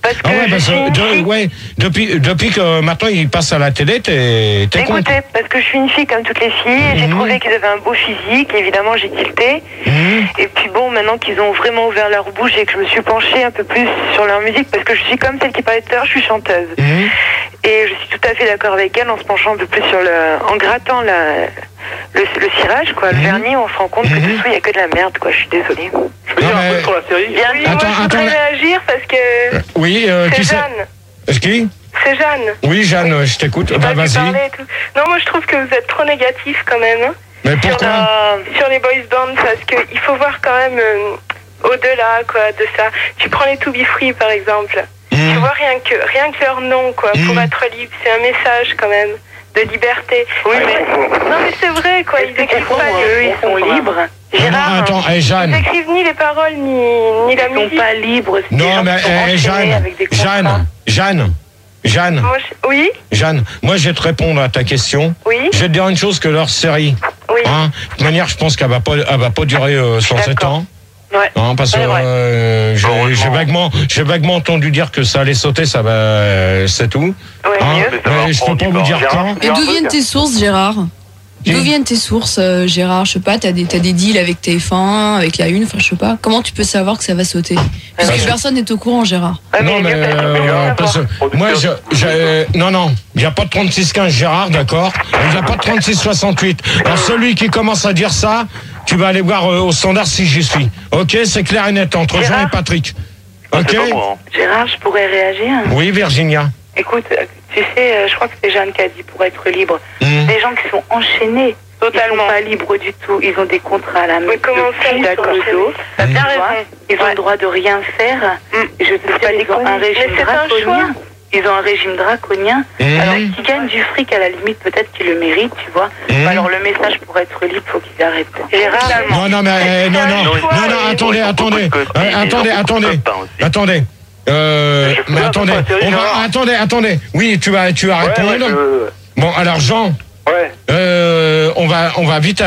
[SPEAKER 7] Parce que
[SPEAKER 1] Ah ouais,
[SPEAKER 7] je
[SPEAKER 1] parce
[SPEAKER 7] suis
[SPEAKER 1] que
[SPEAKER 7] une
[SPEAKER 1] de-
[SPEAKER 7] fille.
[SPEAKER 1] ouais, depuis, depuis que maintenant il passe à la télé, t'es, t'es con.
[SPEAKER 7] Écoutez, parce que je suis une fille comme toutes les filles, j'ai
[SPEAKER 1] Mhm.
[SPEAKER 7] trouvé qu'ils avaient un beau physique, évidemment j'ai tilté.
[SPEAKER 1] Mhm.
[SPEAKER 7] Et puis bon, maintenant qu'ils ont vraiment ouvert leur bouche et que je me suis penchée un peu plus sur leur musique, parce que je suis comme celle qui parlait tout à l'heure, je suis chanteuse.
[SPEAKER 1] Mhm.
[SPEAKER 7] Et je suis tout à fait d'accord avec elle en se penchant un peu plus sur le... en grattant la... le, le cirage, quoi, le
[SPEAKER 1] Mhm.
[SPEAKER 7] vernis, on se rend compte que
[SPEAKER 1] Mhm.
[SPEAKER 7] dessous il n'y a que de la merde, quoi, je suis désolée.
[SPEAKER 8] Je peux dire
[SPEAKER 1] Non,
[SPEAKER 8] un
[SPEAKER 1] mais-
[SPEAKER 8] truc sur la série?
[SPEAKER 7] Bien,
[SPEAKER 5] Oui,
[SPEAKER 1] Attends,
[SPEAKER 5] moi je voudrais
[SPEAKER 1] attends.
[SPEAKER 5] réagir parce que
[SPEAKER 1] Oui, euh,
[SPEAKER 5] c'est
[SPEAKER 1] tu sais.
[SPEAKER 5] Jeanne.
[SPEAKER 1] Qui?
[SPEAKER 5] C'est Jeanne.
[SPEAKER 1] Oui, Jeanne, je t'écoute.
[SPEAKER 5] J'ai
[SPEAKER 1] Bah,
[SPEAKER 5] pas pu
[SPEAKER 1] vas-y.
[SPEAKER 5] parler et tout. Non, moi je trouve que vous êtes trop négatif quand même. hein,
[SPEAKER 1] Mais
[SPEAKER 5] sur,
[SPEAKER 1] pourquoi?
[SPEAKER 5] la- sur les boys bands parce qu'il faut voir quand même euh, au-delà quoi de ça. Tu prends les To Be Free par exemple. Tu
[SPEAKER 1] Mhm.
[SPEAKER 5] vois rien que rien que leur nom quoi pour
[SPEAKER 1] Mhm.
[SPEAKER 5] être libre, c'est un message quand même de liberté.
[SPEAKER 7] Oui,
[SPEAKER 5] Ouais,
[SPEAKER 7] mais-
[SPEAKER 5] non mais c'est vrai quoi, ils écrivent pas
[SPEAKER 7] eux,
[SPEAKER 5] les...
[SPEAKER 7] ils sont libres.
[SPEAKER 1] Non, non,
[SPEAKER 7] Gérard,
[SPEAKER 1] attends, eh,
[SPEAKER 5] Ils
[SPEAKER 1] Jeanne.
[SPEAKER 5] écrivent ni les paroles ni, ni la
[SPEAKER 7] ils sont
[SPEAKER 5] musique.
[SPEAKER 7] pas libres. c'est des
[SPEAKER 1] Non,
[SPEAKER 7] gens
[SPEAKER 1] mais
[SPEAKER 7] qui sont
[SPEAKER 1] eh,
[SPEAKER 7] enchaînés
[SPEAKER 1] Jeanne,
[SPEAKER 7] avec des contrats.
[SPEAKER 1] Jeanne, Jeanne, Jeanne,
[SPEAKER 5] Moi, je- Oui,
[SPEAKER 1] Jeanne, moi je vais te répondre à ta question.
[SPEAKER 5] oui,
[SPEAKER 1] Je vais te dire une chose que leur série,
[SPEAKER 5] oui.
[SPEAKER 1] hein, de toute manière, je pense qu'elle va pas, elle va pas durer euh, cent sept
[SPEAKER 7] D'accord.
[SPEAKER 1] ans.
[SPEAKER 7] Ouais.
[SPEAKER 1] Hein, parce que
[SPEAKER 7] Ouais, ouais.
[SPEAKER 1] euh, j'ai-
[SPEAKER 6] Heureusement.
[SPEAKER 1] j'ai vaguement, j'ai vaguement entendu dire que ça allait sauter, ça va, euh, c'est tout.
[SPEAKER 7] Ouais,
[SPEAKER 1] Hein,
[SPEAKER 7] mieux.
[SPEAKER 6] Mais ça va
[SPEAKER 1] mais je peux
[SPEAKER 6] reprendre
[SPEAKER 1] pas
[SPEAKER 6] du
[SPEAKER 1] vous
[SPEAKER 6] temps.
[SPEAKER 1] dire
[SPEAKER 6] Gérard,
[SPEAKER 1] quand.
[SPEAKER 3] Et
[SPEAKER 6] il y a un
[SPEAKER 3] d'où
[SPEAKER 6] truc.
[SPEAKER 3] viennent tes sources, Gérard?
[SPEAKER 1] Qui
[SPEAKER 3] D'où viennent tes sources, euh, Gérard? Je sais pas, t'as des, t'as des deals avec T F un, avec la Une, enfin je sais pas. Comment tu peux savoir que ça va sauter? Puisque
[SPEAKER 1] Parce que-
[SPEAKER 3] personne n'est au courant, Gérard.
[SPEAKER 7] Ouais,
[SPEAKER 1] Non,
[SPEAKER 7] mais
[SPEAKER 1] mais
[SPEAKER 7] il y a peut-être
[SPEAKER 1] euh,
[SPEAKER 7] mieux à
[SPEAKER 1] parce
[SPEAKER 7] savoir.
[SPEAKER 1] que moi, je, je- non, non, il n'y a pas de trente-six quinze Gérard, d'accord. Il n'y a pas de trente-six soixante-huit. Alors celui qui commence à dire ça, tu vas aller voir euh, au standard si j'y suis. Ok, c'est clair et net entre Jean
[SPEAKER 7] Gérard
[SPEAKER 1] et Patrick.
[SPEAKER 6] Ah,
[SPEAKER 1] Ok.
[SPEAKER 6] c'est pas moi, hein.
[SPEAKER 7] Gérard, je pourrais réagir.
[SPEAKER 1] Oui, Virginia.
[SPEAKER 7] Écoute, euh, tu sais, euh, je crois que c'est Jeanne qui a dit pour être libre.
[SPEAKER 1] Mhm.
[SPEAKER 7] Des gens qui sont enchaînés. Totalement. Ils sont pas libres du tout. Ils ont des contrats à la main.
[SPEAKER 5] Mais comment ça, ils sont enchaînés?
[SPEAKER 7] T'as bien
[SPEAKER 1] Mhm.
[SPEAKER 7] raison. Ils ont le droit de rien faire. Et je te dis pas, ils ont un
[SPEAKER 5] Mais
[SPEAKER 7] régime
[SPEAKER 5] c'est un choix.
[SPEAKER 7] draconien. Ils ont un régime draconien.
[SPEAKER 1] Mhm.
[SPEAKER 7] Alors, qui gagnent du fric, à la limite, peut-être qu'ils le méritent, tu vois.
[SPEAKER 1] Mhm.
[SPEAKER 7] Alors, le message pour être libre, faut qu'ils arrêtent. Gérard,
[SPEAKER 1] Non, non, mais euh, non, non, non, non, attendez, attendez, Euh, attendez, attendez, attendez. Euh, mais attendez, on va, attendez, attendez. Oui, tu vas, tu vas
[SPEAKER 8] Ouais,
[SPEAKER 1] répondre.
[SPEAKER 8] ouais, je-
[SPEAKER 1] Bon, alors Jean,
[SPEAKER 8] ouais.
[SPEAKER 1] euh, on va, on va vite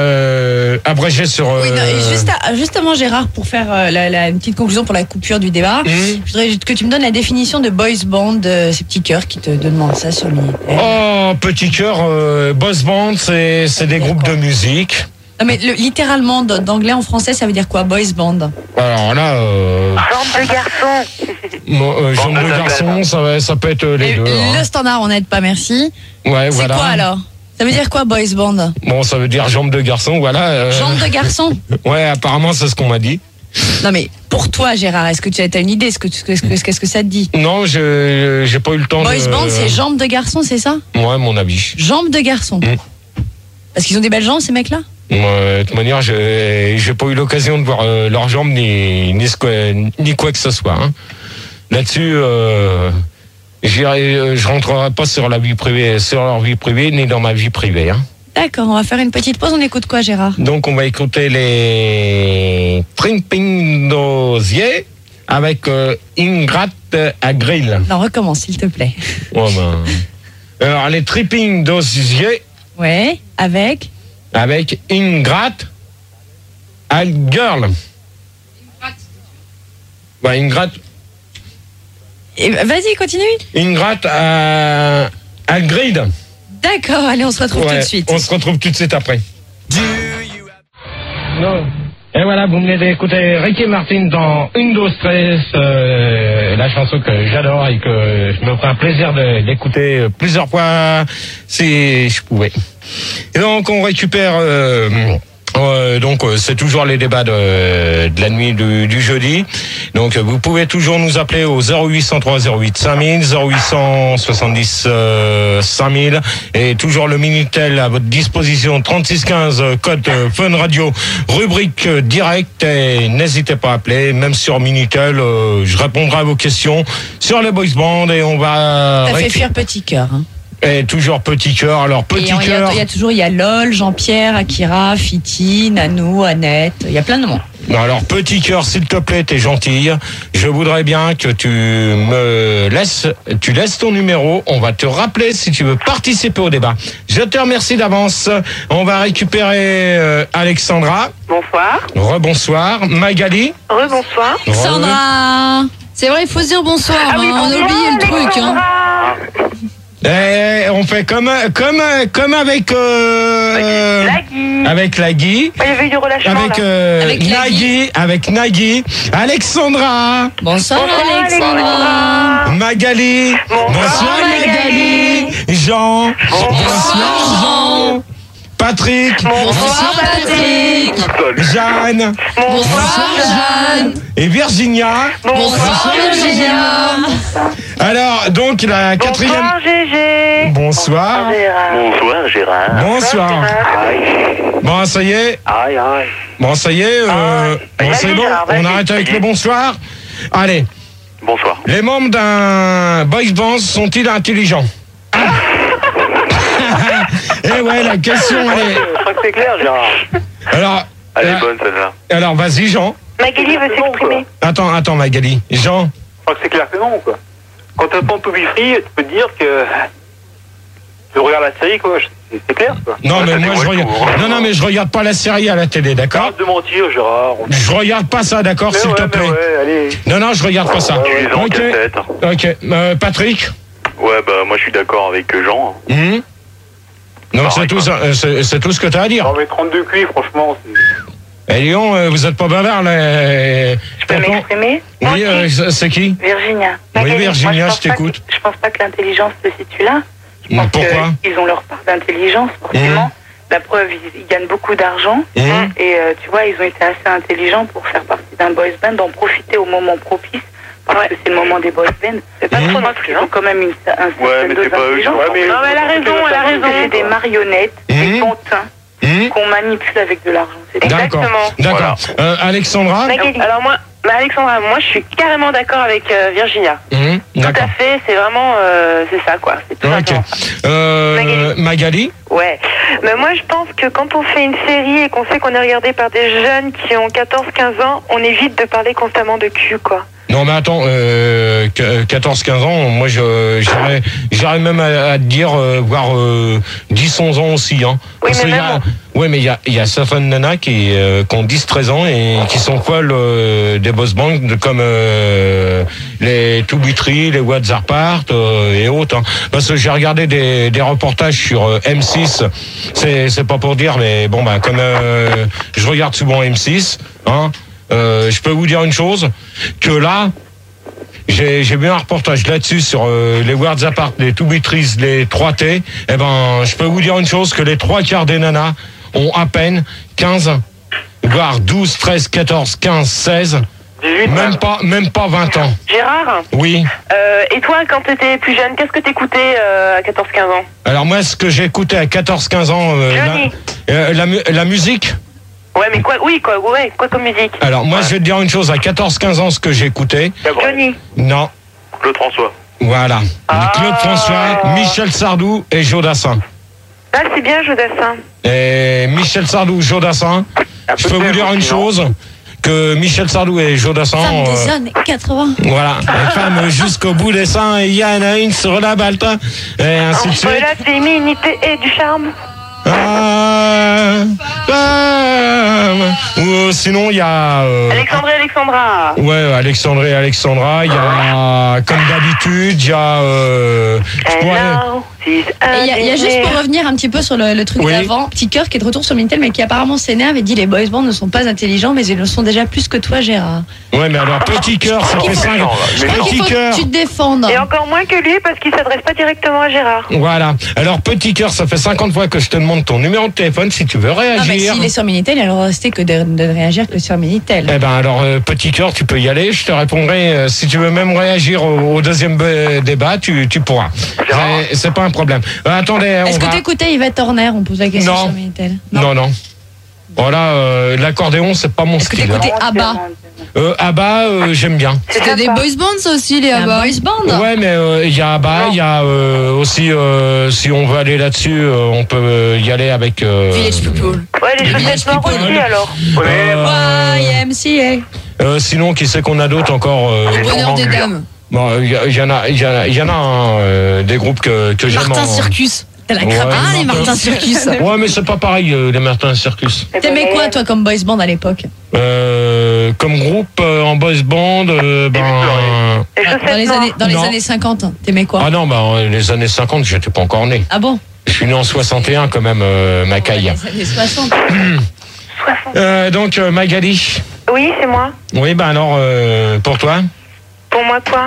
[SPEAKER 1] euh, abréger sur. Euh,
[SPEAKER 2] Oui, non, et juste à- justement, Gérard, pour faire euh, la, la- une petite conclusion pour la coupure du débat,
[SPEAKER 1] Mhm.
[SPEAKER 2] je voudrais que tu me donnes la définition de boys band, euh, ces petits cœurs qui te demandent ça sur le militaire.
[SPEAKER 1] Oh, petit cœur, euh, boss band, c'est c'est des groupes de musique.
[SPEAKER 2] Non, mais le- littéralement, d- d'anglais en français, ça veut dire quoi, boys band?
[SPEAKER 1] Alors là, euh,
[SPEAKER 7] bande de garçons.
[SPEAKER 1] moi, euh, jambes de garçon, ça, va- ça peut être les
[SPEAKER 2] Et
[SPEAKER 1] deux.
[SPEAKER 2] le
[SPEAKER 1] hein.
[SPEAKER 2] standard, on n'aide pas, merci.
[SPEAKER 1] Ouais,
[SPEAKER 2] C'est
[SPEAKER 1] voilà.
[SPEAKER 2] quoi alors? Ça veut dire quoi, boys band?
[SPEAKER 1] Bon, ça veut dire jambes de garçon, voilà. euh,
[SPEAKER 2] Jambes de garçon?
[SPEAKER 1] Ouais, apparemment, c'est ce qu'on m'a dit.
[SPEAKER 2] Non, mais pour toi, Gérard, est-ce que tu as t'as une idée? Est-ce que tu- Qu'est-ce que, qu'est-ce que ça te dit?
[SPEAKER 1] Non, je j'ai pas eu le temps
[SPEAKER 2] Boys
[SPEAKER 1] de.
[SPEAKER 2] band, c'est jambes de garçon, c'est ça?
[SPEAKER 1] Ouais, mon avis.
[SPEAKER 2] Jambes de garçon.
[SPEAKER 1] Mm.
[SPEAKER 2] Parce qu'ils ont des belles jambes, ces mecs-là?
[SPEAKER 1] Ouais, de toute manière, j'ai j'ai pas eu l'occasion de voir euh, leurs jambes ni ni, ce que- ni quoi que ce soit. Hein. Là-dessus, euh, j'irai- euh, je rentrerai pas sur la vie privée, sur leur vie privée, ni dans ma vie privée. Hein.
[SPEAKER 2] D'accord, on va faire une petite pause. On écoute quoi, Gérard?
[SPEAKER 1] Donc, on va écouter les Tripping Dosier avec euh, Ingrat à Grill.
[SPEAKER 2] Non, recommence, s'il te plaît.
[SPEAKER 1] Ouais, ben. Alors, les Tripping Dosier
[SPEAKER 2] Ouais, avec.
[SPEAKER 1] avec Ingrat à Girl. Bah, Ingrat.
[SPEAKER 2] Et vas-y, continue.
[SPEAKER 1] Ingrat à, à Grid.
[SPEAKER 2] D'accord, allez, on se retrouve tout
[SPEAKER 1] Ouais,
[SPEAKER 2] de suite.
[SPEAKER 1] on se retrouve tout de suite après. Non. Et voilà, vous venez d'écouter Ricky Martin dans Undo Stress, euh, la chanson que j'adore et que je me ferai un plaisir de- d'écouter plusieurs fois si je pouvais. Et donc on récupère, euh, euh, donc euh, c'est toujours les débats de, de la nuit du, du jeudi. Donc vous pouvez toujours nous appeler au zéro huit cent trois zéro huit cinq mille, zéro huit cent soixante-dix euh, cinq mille et toujours le Minitel à votre disposition, trente-six quinze euh, code euh, Fun Radio, rubrique euh, direct, et n'hésitez pas à appeler, même sur Minitel, euh, je répondrai à vos questions sur les boys bands et on va
[SPEAKER 2] T'as fait
[SPEAKER 1] récu-
[SPEAKER 2] fuir Petit Cœur. Hein.
[SPEAKER 1] et toujours petit cœur. Alors
[SPEAKER 2] Et
[SPEAKER 1] petit
[SPEAKER 2] il y, a-
[SPEAKER 1] cœur.
[SPEAKER 2] il y a toujours, il y a LOL, Jean-Pierre, Akira, Fiti, Nanou, Annette. Il y a plein de monde.
[SPEAKER 1] Non, alors petit cœur, s'il te plaît, t'es gentille. Je voudrais bien que tu me laisses, tu laisses ton numéro. On va te rappeler si tu veux participer au débat. Je te remercie d'avance. On va récupérer euh, Alexandra.
[SPEAKER 7] Bonsoir.
[SPEAKER 1] Rebonsoir. Magali.
[SPEAKER 7] Rebonsoir.
[SPEAKER 1] Re-
[SPEAKER 2] Sandra,
[SPEAKER 3] C'est vrai, il faut se dire bonsoir.
[SPEAKER 5] Ah oui,
[SPEAKER 3] hein, on a
[SPEAKER 5] bonsoir,
[SPEAKER 3] oublié le truc. Hein.
[SPEAKER 1] Eh, on fait comme comme comme avec euh,
[SPEAKER 5] Lagui.
[SPEAKER 1] avec Lagui,
[SPEAKER 5] Il y avait eu du relâchement
[SPEAKER 1] avec
[SPEAKER 5] là.
[SPEAKER 1] euh,
[SPEAKER 2] Avec Lagui.
[SPEAKER 1] Nagui, avec Nagui, Alexandra,
[SPEAKER 2] Bonsoir,
[SPEAKER 5] Bonsoir,
[SPEAKER 2] Alexandra.
[SPEAKER 1] Magali, bonsoir Magali, Jean, bonsoir Jean, Patrick,
[SPEAKER 2] Bonsoir, Patrick.
[SPEAKER 1] Jeanne
[SPEAKER 2] Bonsoir, Jeanne.
[SPEAKER 1] et Virginia.
[SPEAKER 2] Bonsoir, Virginia.
[SPEAKER 1] Alors donc la quatrième.
[SPEAKER 5] Bonsoir Gégé.
[SPEAKER 1] Bonsoir.
[SPEAKER 5] Gérard.
[SPEAKER 6] Bonsoir Gérard.
[SPEAKER 1] Bonsoir. Bon, ça y est.
[SPEAKER 6] Aïe, aïe.
[SPEAKER 1] Bon, ça y est. Euh,
[SPEAKER 5] Ah,
[SPEAKER 1] bon, c'est
[SPEAKER 5] vas-y,
[SPEAKER 1] bon.
[SPEAKER 5] Gérard,
[SPEAKER 1] On
[SPEAKER 5] vas-y,
[SPEAKER 1] arrête avec
[SPEAKER 5] vas-y.
[SPEAKER 1] les bonsoirs. Allez.
[SPEAKER 6] Bonsoir.
[SPEAKER 1] Les membres d'un boys band sont-ils intelligents? Eh ouais, la question elle est.
[SPEAKER 6] Je crois que c'est clair, Gérard.
[SPEAKER 1] Alors,
[SPEAKER 6] Elle est
[SPEAKER 1] euh,
[SPEAKER 6] bonne celle-là.
[SPEAKER 1] alors vas-y, Jean.
[SPEAKER 5] Magali veut s'exprimer.
[SPEAKER 1] Attends, attends, Magali. Jean.
[SPEAKER 8] Je crois que c'est clair que non, quoi. Quand t'entends To Be Free, tu peux te dire que tu regardes la série, quoi. C'est c'est clair, quoi.
[SPEAKER 1] Non,
[SPEAKER 6] Ouais,
[SPEAKER 1] mais
[SPEAKER 6] ça
[SPEAKER 1] moi je
[SPEAKER 6] dévoile
[SPEAKER 1] regarde.
[SPEAKER 6] tout, hein.
[SPEAKER 1] Non, non, mais je regarde pas la série à la télé, d'accord?
[SPEAKER 8] Arrête de mentir, Gérard. On-
[SPEAKER 1] Je regarde pas ça, d'accord,
[SPEAKER 8] Mais
[SPEAKER 1] s'il
[SPEAKER 8] ouais,
[SPEAKER 1] te
[SPEAKER 8] mais
[SPEAKER 1] plaît.
[SPEAKER 8] ouais, allez.
[SPEAKER 1] Non, non, je regarde pas ça.
[SPEAKER 6] Tu les as en
[SPEAKER 1] Ok.
[SPEAKER 6] cassette.
[SPEAKER 1] Ok. Euh, Patrick.
[SPEAKER 6] Ouais, bah moi je suis d'accord avec Jean.
[SPEAKER 1] Hum Donc
[SPEAKER 6] Pareil,
[SPEAKER 1] c'est tout, ça- euh, c'est c'est tout ce que tu as à dire.
[SPEAKER 8] Non, mais trente-deux cuits, franchement, c'est...
[SPEAKER 1] Eh Lyon, euh, vous êtes pas bavard là.
[SPEAKER 5] Je peux m'exprimer? Moi
[SPEAKER 1] Oui,
[SPEAKER 5] aussi.
[SPEAKER 1] euh, c'est- c'est qui?
[SPEAKER 5] Virginia.
[SPEAKER 1] Oui,
[SPEAKER 5] Magali,
[SPEAKER 1] Virginia,
[SPEAKER 5] moi,
[SPEAKER 1] je
[SPEAKER 5] pense pas
[SPEAKER 1] t'écoute.
[SPEAKER 5] que- Je pense pas que l'intelligence se situe là. Je pense
[SPEAKER 1] Pourquoi?
[SPEAKER 5] qu'ils ont leur part d'intelligence, forcément.
[SPEAKER 1] Mmh.
[SPEAKER 5] La preuve, ils, ils gagnent beaucoup d'argent.
[SPEAKER 1] Mmh.
[SPEAKER 5] Et euh, tu vois, ils ont été assez intelligents pour faire partie d'un boys band, d'en profiter au moment propice. Parce que c'est le moment des boys band. C'est pas
[SPEAKER 1] Mmh.
[SPEAKER 5] trop parce qu'ils ont quand même une, un
[SPEAKER 6] Ouais,
[SPEAKER 5] certain
[SPEAKER 6] mais
[SPEAKER 5] dose
[SPEAKER 6] c'est pas eux qui
[SPEAKER 5] d'intelligence.
[SPEAKER 6] ont- Ouais, mais-
[SPEAKER 5] Non, mais elle a raison, elle a raison. C'est des marionnettes,
[SPEAKER 1] Mmh.
[SPEAKER 5] des pantins
[SPEAKER 1] Hum
[SPEAKER 5] qu'on manipule avec de l'argent. C'est
[SPEAKER 1] D'accord. D'accord. Euh, Alexandra.
[SPEAKER 5] Alors moi, bah Alexandra, moi je suis carrément d'accord avec euh, Virginia.
[SPEAKER 1] Hum,
[SPEAKER 5] Tout
[SPEAKER 1] D'accord.
[SPEAKER 5] à fait, c'est vraiment, euh, c'est ça quoi. C'est tout
[SPEAKER 1] Ok.
[SPEAKER 5] simplement ça.
[SPEAKER 1] Euh,
[SPEAKER 5] Magali.
[SPEAKER 1] Magali.
[SPEAKER 7] Ouais. Mais moi, je pense que quand on fait une série et qu'on sait qu'on est regardé par des jeunes qui ont quatorze quinze ans, on évite de parler constamment de cul, quoi.
[SPEAKER 1] Non mais attends, euh, quatorze quinze ans, moi je j'irais j'irais même à, à te dire euh, voire euh, dix onze ans aussi hein.
[SPEAKER 7] Oui,
[SPEAKER 1] Parce
[SPEAKER 7] mais
[SPEAKER 1] qu'il y
[SPEAKER 7] même
[SPEAKER 1] a,
[SPEAKER 7] on-
[SPEAKER 1] ouais mais il y a il y a certaines nanas qui euh, qui ont dix treize ans et qui sont folles euh, des boss bands de- comme euh, les To Be Free, les What's Apart euh, et autres hein. Parce que j'ai regardé des des reportages sur euh, M six, c'est c'est pas pour dire mais bon bah comme euh, je regarde souvent M six hein. Euh, je peux vous dire une chose, que là, j'ai j'ai vu un reportage là-dessus sur euh, les Words Apart, les To Be Trees, les trois T. Eh ben, je peux vous dire une chose, que les trois quarts des nanas ont à peine quinze, voire douze, treize, quatorze, quinze, seize, même pas, même pas vingt ans.
[SPEAKER 7] Gérard,
[SPEAKER 1] Oui.
[SPEAKER 7] euh, et toi, quand t'étais plus jeune, qu'est-ce que t'écoutais euh, à quatorze quinze ans?
[SPEAKER 1] Alors moi, ce que j'écoutais à quatorze, quinze ans, euh,
[SPEAKER 7] Johnny.
[SPEAKER 1] la, euh, la, mu- la musique.
[SPEAKER 7] Ouais, mais quoi, oui, quoi, ouais, quoi comme musique?
[SPEAKER 1] Alors moi, je vais te dire une chose, à quatorze, quinze ans, ce que j'écoutais,
[SPEAKER 7] Johnny.
[SPEAKER 1] non.
[SPEAKER 6] Claude François.
[SPEAKER 1] Voilà.
[SPEAKER 7] Ah.
[SPEAKER 1] Claude François, Michel Sardou et Joe Dassin.
[SPEAKER 7] Ah, c'est bien, Jodassin.
[SPEAKER 1] Et Michel Sardou, Joe Dassin. Je peux vous dire une chose, que Michel Sardou et Joe Dassin,
[SPEAKER 2] Femme des
[SPEAKER 1] euh,
[SPEAKER 2] années quatre-vingts.
[SPEAKER 1] voilà, les femmes jusqu'au bout des seins, et il y en a une sur la balta, et ainsi de
[SPEAKER 7] Entre
[SPEAKER 1] suite.
[SPEAKER 7] la féminité et du charme.
[SPEAKER 1] Ah, femme. Ou euh, sinon, il y a... euh,
[SPEAKER 7] Alexandre et Alexandra.
[SPEAKER 1] Ouais, Alexandre et Alexandra, il y a, comme d'habitude, il y a... Euh, je pourrais-
[SPEAKER 7] Hello, she's
[SPEAKER 2] Et Il y, a- il y a juste pour revenir un petit peu sur le, le truc
[SPEAKER 1] Oui.
[SPEAKER 2] d'avant, Petit Cœur qui est de retour sur Minitel, mais qui apparemment s'énerve et dit les boys bands ne sont pas intelligents, mais ils le sont déjà plus que toi, Gérard.
[SPEAKER 1] Ouais, mais alors, petit cœur, ça fait cinq...
[SPEAKER 2] Je crois qu'il
[SPEAKER 1] Petit
[SPEAKER 2] faut
[SPEAKER 1] cœur.
[SPEAKER 2] que tu te défendes.
[SPEAKER 7] Et encore moins que lui, parce qu'il s'adresse pas directement à Gérard.
[SPEAKER 1] Voilà. Alors, petit cœur, ça fait cinquante fois que je te demande ton numéro de téléphone si tu veux
[SPEAKER 2] Non, mais
[SPEAKER 1] réagir.
[SPEAKER 2] s'il est sur Minitel, il ne restait que de, de réagir que sur Minitel.
[SPEAKER 1] Eh ben alors, euh, petit cœur, tu peux y aller. Je te répondrai. euh, si tu veux même réagir au, au deuxième euh, débat, tu, tu pourras. C'est- C'est pas un problème. Euh, attendez, on
[SPEAKER 2] Est-ce que
[SPEAKER 1] va...
[SPEAKER 2] t'écoutais Yvette Horner? On pose la question
[SPEAKER 1] Non.
[SPEAKER 2] sur Minitel.
[SPEAKER 1] Non, non. Voilà, euh, l'accordéon, c'est pas mon
[SPEAKER 2] Est-ce que
[SPEAKER 1] style.
[SPEAKER 2] t'écoutais ABBA?
[SPEAKER 1] Euh, Abba, euh, j'aime bien.
[SPEAKER 3] C'était des boys bands, ça aussi, les
[SPEAKER 2] C'est un
[SPEAKER 3] Abba.
[SPEAKER 2] boys band.
[SPEAKER 1] Ouais, mais euh, il y a Abba, il y a euh, aussi, euh, si on veut aller là-dessus, euh, on peut euh, y aller avec... Euh,
[SPEAKER 3] Village People.
[SPEAKER 7] Ouais, les chaussettes noires aussi, alors.
[SPEAKER 1] euh,
[SPEAKER 2] Ouais, Y M C A.
[SPEAKER 1] euh, sinon, qui c'est qu'on a d'autres encore euh,
[SPEAKER 3] Le bonheur des
[SPEAKER 1] vraiment-
[SPEAKER 3] dames.
[SPEAKER 1] Bon, il y, y en a, il y en a, il y en a un, euh, des groupes que, que j'aime.
[SPEAKER 3] Martin
[SPEAKER 1] en-
[SPEAKER 3] Circus.
[SPEAKER 2] T'as la
[SPEAKER 1] Ouais,
[SPEAKER 2] crapaud.
[SPEAKER 3] Ah, les Martin Circus.
[SPEAKER 1] Ouais, mais c'est pas pareil, euh, les Martin Circus.
[SPEAKER 2] T'aimais quoi, toi, comme boys band à l'époque?
[SPEAKER 1] Euh, comme groupe euh, en boys band, euh, ben.
[SPEAKER 7] Les
[SPEAKER 2] Dans
[SPEAKER 7] chaussettes
[SPEAKER 2] les
[SPEAKER 7] noires.
[SPEAKER 2] années, dans les
[SPEAKER 1] Non.
[SPEAKER 2] années cinquante, t'aimais quoi?
[SPEAKER 1] Ah non, bah, en les années cinquante, j'étais pas encore né.
[SPEAKER 2] Ah bon?
[SPEAKER 1] Je suis né en soixante et un quand même, euh, Macaille.
[SPEAKER 2] Dans les années soixante.
[SPEAKER 1] Euh, donc, euh, Magali.
[SPEAKER 7] Oui, c'est moi.
[SPEAKER 1] Oui, ben alors, euh, pour toi?
[SPEAKER 7] Pour moi, quoi?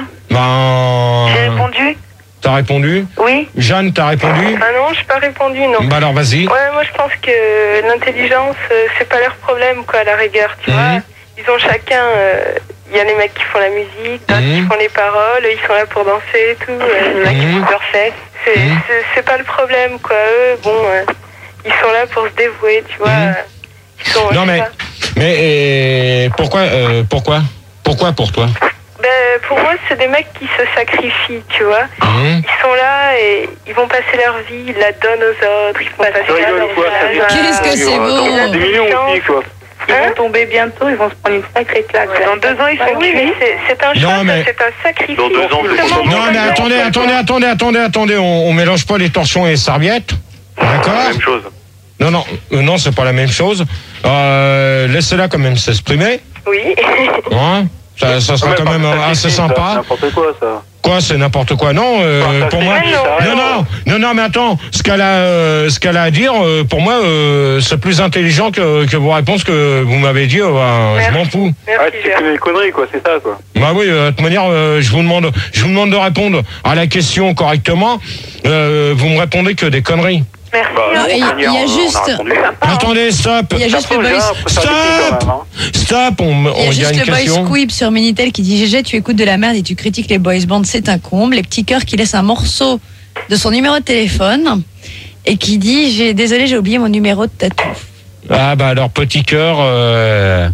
[SPEAKER 1] Ben.
[SPEAKER 7] J'ai répondu?
[SPEAKER 1] T'as répondu?
[SPEAKER 7] Oui.
[SPEAKER 1] Jeanne, t'as répondu?
[SPEAKER 5] Ah non, je n'ai pas répondu, non.
[SPEAKER 1] Bah alors, vas-y.
[SPEAKER 5] Ouais, moi je pense que l'intelligence, euh, c'est pas leur problème, quoi, à la rigueur, tu
[SPEAKER 1] Mhm.
[SPEAKER 5] vois. Ils ont chacun. Il y a les mecs qui font la musique, d'autres
[SPEAKER 1] Mhm.
[SPEAKER 5] qui font les paroles, ils sont là pour danser et tout. euh, Les mecs qui
[SPEAKER 1] Mhm.
[SPEAKER 5] font leurs fesses. C'est
[SPEAKER 1] Mhm.
[SPEAKER 5] c'est- c'est pas le problème, quoi. Eux, bon, euh, ils sont là pour se dévouer, tu vois.
[SPEAKER 1] Mhm.
[SPEAKER 5] euh, Ils sont, je
[SPEAKER 1] Non,
[SPEAKER 5] sais
[SPEAKER 1] mais.
[SPEAKER 5] pas.
[SPEAKER 1] Mais euh, pourquoi, euh, pourquoi? Pourquoi pour toi?
[SPEAKER 5] Ben, pour moi, c'est des mecs qui se sacrifient, tu vois.
[SPEAKER 1] Mhm.
[SPEAKER 5] Ils sont là et ils vont passer leur vie, ils la donnent aux autres, ils vont passer
[SPEAKER 8] Tu rigoles
[SPEAKER 5] leur
[SPEAKER 8] ou quoi, ça
[SPEAKER 5] vie.
[SPEAKER 8] vient-
[SPEAKER 3] Qu'est-ce que c'est beau.
[SPEAKER 8] Des millions aussi, quoi.
[SPEAKER 5] Ils vont tomber bientôt, ils vont se prendre une sacrée claque. Dans deux ans, ils sont oui, mais c'est- c'est un
[SPEAKER 1] Non,
[SPEAKER 5] choc,
[SPEAKER 1] mais-
[SPEAKER 5] c'est un sacrifice.
[SPEAKER 8] Dans deux ans, c'est
[SPEAKER 5] Justement,
[SPEAKER 8] pas-
[SPEAKER 1] Non, mais attendez, attendez, attendez, attendez, attendez, on, on mélange pas les torchons et les serviettes. D'accord?
[SPEAKER 8] Même chose.
[SPEAKER 1] Non, non, euh, non, c'est pas la même chose. Euh, laissez-la quand même s'exprimer.
[SPEAKER 5] Oui.
[SPEAKER 1] Hein? Ça, ça sera
[SPEAKER 8] Ouais,
[SPEAKER 1] quand
[SPEAKER 8] pas
[SPEAKER 1] même
[SPEAKER 8] que ça
[SPEAKER 1] assez
[SPEAKER 8] suffit, ça,
[SPEAKER 1] sympa.
[SPEAKER 8] c'est n'importe quoi, ça.
[SPEAKER 1] Quoi, c'est n'importe quoi? Non, euh,
[SPEAKER 8] Enfin, ça
[SPEAKER 1] pour
[SPEAKER 8] fait-
[SPEAKER 1] moi.
[SPEAKER 5] Ouais, non.
[SPEAKER 1] Non, non, non, non, mais attends, ce qu'elle a, euh, ce qu'elle a à dire, euh, pour moi, euh, c'est plus intelligent que, que vos réponses que vous m'avez dit. euh, ben, je m'en fous.
[SPEAKER 8] Ah,
[SPEAKER 5] Merci,
[SPEAKER 8] tu
[SPEAKER 5] Gérard.
[SPEAKER 8] fais des conneries, quoi, c'est ça, quoi.
[SPEAKER 1] Bah oui, euh, de toute manière, euh, je vous demande, je vous demande de répondre à la question correctement. Euh, vous me répondez que des conneries.
[SPEAKER 5] Merci.
[SPEAKER 8] Bah,
[SPEAKER 2] Non,
[SPEAKER 5] hein.
[SPEAKER 2] il y a-
[SPEAKER 8] on
[SPEAKER 2] il y a
[SPEAKER 8] on a
[SPEAKER 2] juste-
[SPEAKER 8] répondu.
[SPEAKER 1] Attendez, stop,
[SPEAKER 2] Il y a juste le
[SPEAKER 8] Après,
[SPEAKER 2] boys.
[SPEAKER 8] Gérard, faut faire des filles, quand même, hein.
[SPEAKER 1] stop. On, me-
[SPEAKER 2] Il y
[SPEAKER 1] on-
[SPEAKER 2] a
[SPEAKER 1] il y a
[SPEAKER 2] juste
[SPEAKER 1] une
[SPEAKER 2] le boys
[SPEAKER 1] question.
[SPEAKER 2] squib sur Minitel qui dit G G, tu écoutes de la merde et tu critiques les boys bands, c'est un comble. Les petits cœurs qui laissent un morceau de son numéro de téléphone et qui dit j'ai désolé, j'ai oublié mon numéro de tatou.
[SPEAKER 1] Ah bah alors petit cœur, euh,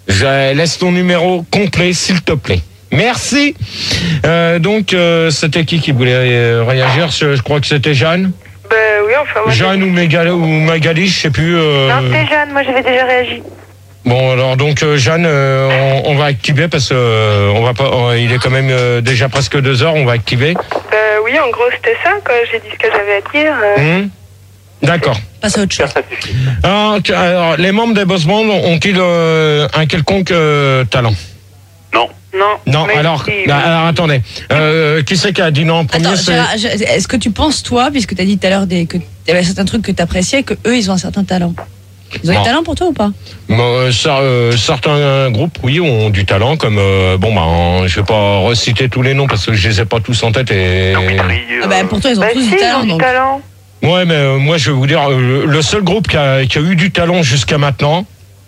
[SPEAKER 1] je laisse ton numéro complet s'il te plaît. Merci. Euh, donc euh, c'était qui qui voulait euh, réagir? Je, je crois que c'était Jeanne.
[SPEAKER 5] Ben oui, enfin, moi.
[SPEAKER 1] Jeanne ou, Mégal- ou Magali, je sais plus. euh,
[SPEAKER 7] Non, c'était Jeanne, moi j'avais déjà réagi.
[SPEAKER 1] Bon alors donc euh, Jeanne, euh, on, on va activer parce que euh, on va pas. euh, il est quand même euh, déjà presque deux heures. On va activer.
[SPEAKER 5] Ben oui, en gros, c'était ça, quoi. J'ai dit ce que j'avais à dire. euh.
[SPEAKER 1] Hum D'accord.
[SPEAKER 2] Passe à autre chose.
[SPEAKER 8] Ça suffit.
[SPEAKER 1] Alors, tu- alors, les membres des boss bands ont-ils euh, un quelconque euh, talent?
[SPEAKER 8] Non.
[SPEAKER 5] Non.
[SPEAKER 1] Non.
[SPEAKER 5] mais
[SPEAKER 1] Alors,
[SPEAKER 5] si,
[SPEAKER 1] bah, alors attendez. Euh, qui c'est qui a dit non en premier?
[SPEAKER 2] Attends,
[SPEAKER 1] c'est-
[SPEAKER 2] Gérard, je- est-ce que tu penses, toi, puisque tu as dit tout à l'heure des- que tu avais certains trucs que tu appréciais, que eux ils ont un certain talent? Ils ont
[SPEAKER 1] Non.
[SPEAKER 2] du talent pour toi ou pas?
[SPEAKER 1] Bon, euh, ça, euh, certains groupes, oui, ont du talent, comme euh, bon, bah, en- je vais pas reciter tous les noms parce que je les ai pas tous en tête et.
[SPEAKER 2] Ah bah, pour toi, ils ont
[SPEAKER 7] Bah
[SPEAKER 2] tous
[SPEAKER 7] si,
[SPEAKER 2] du
[SPEAKER 7] ils
[SPEAKER 2] talent.
[SPEAKER 7] ont du
[SPEAKER 2] Donc.
[SPEAKER 7] talent.
[SPEAKER 1] Ouais, mais euh, moi, je vais vous dire, euh, le seul groupe qui a, qui a eu du talent jusqu'à maintenant.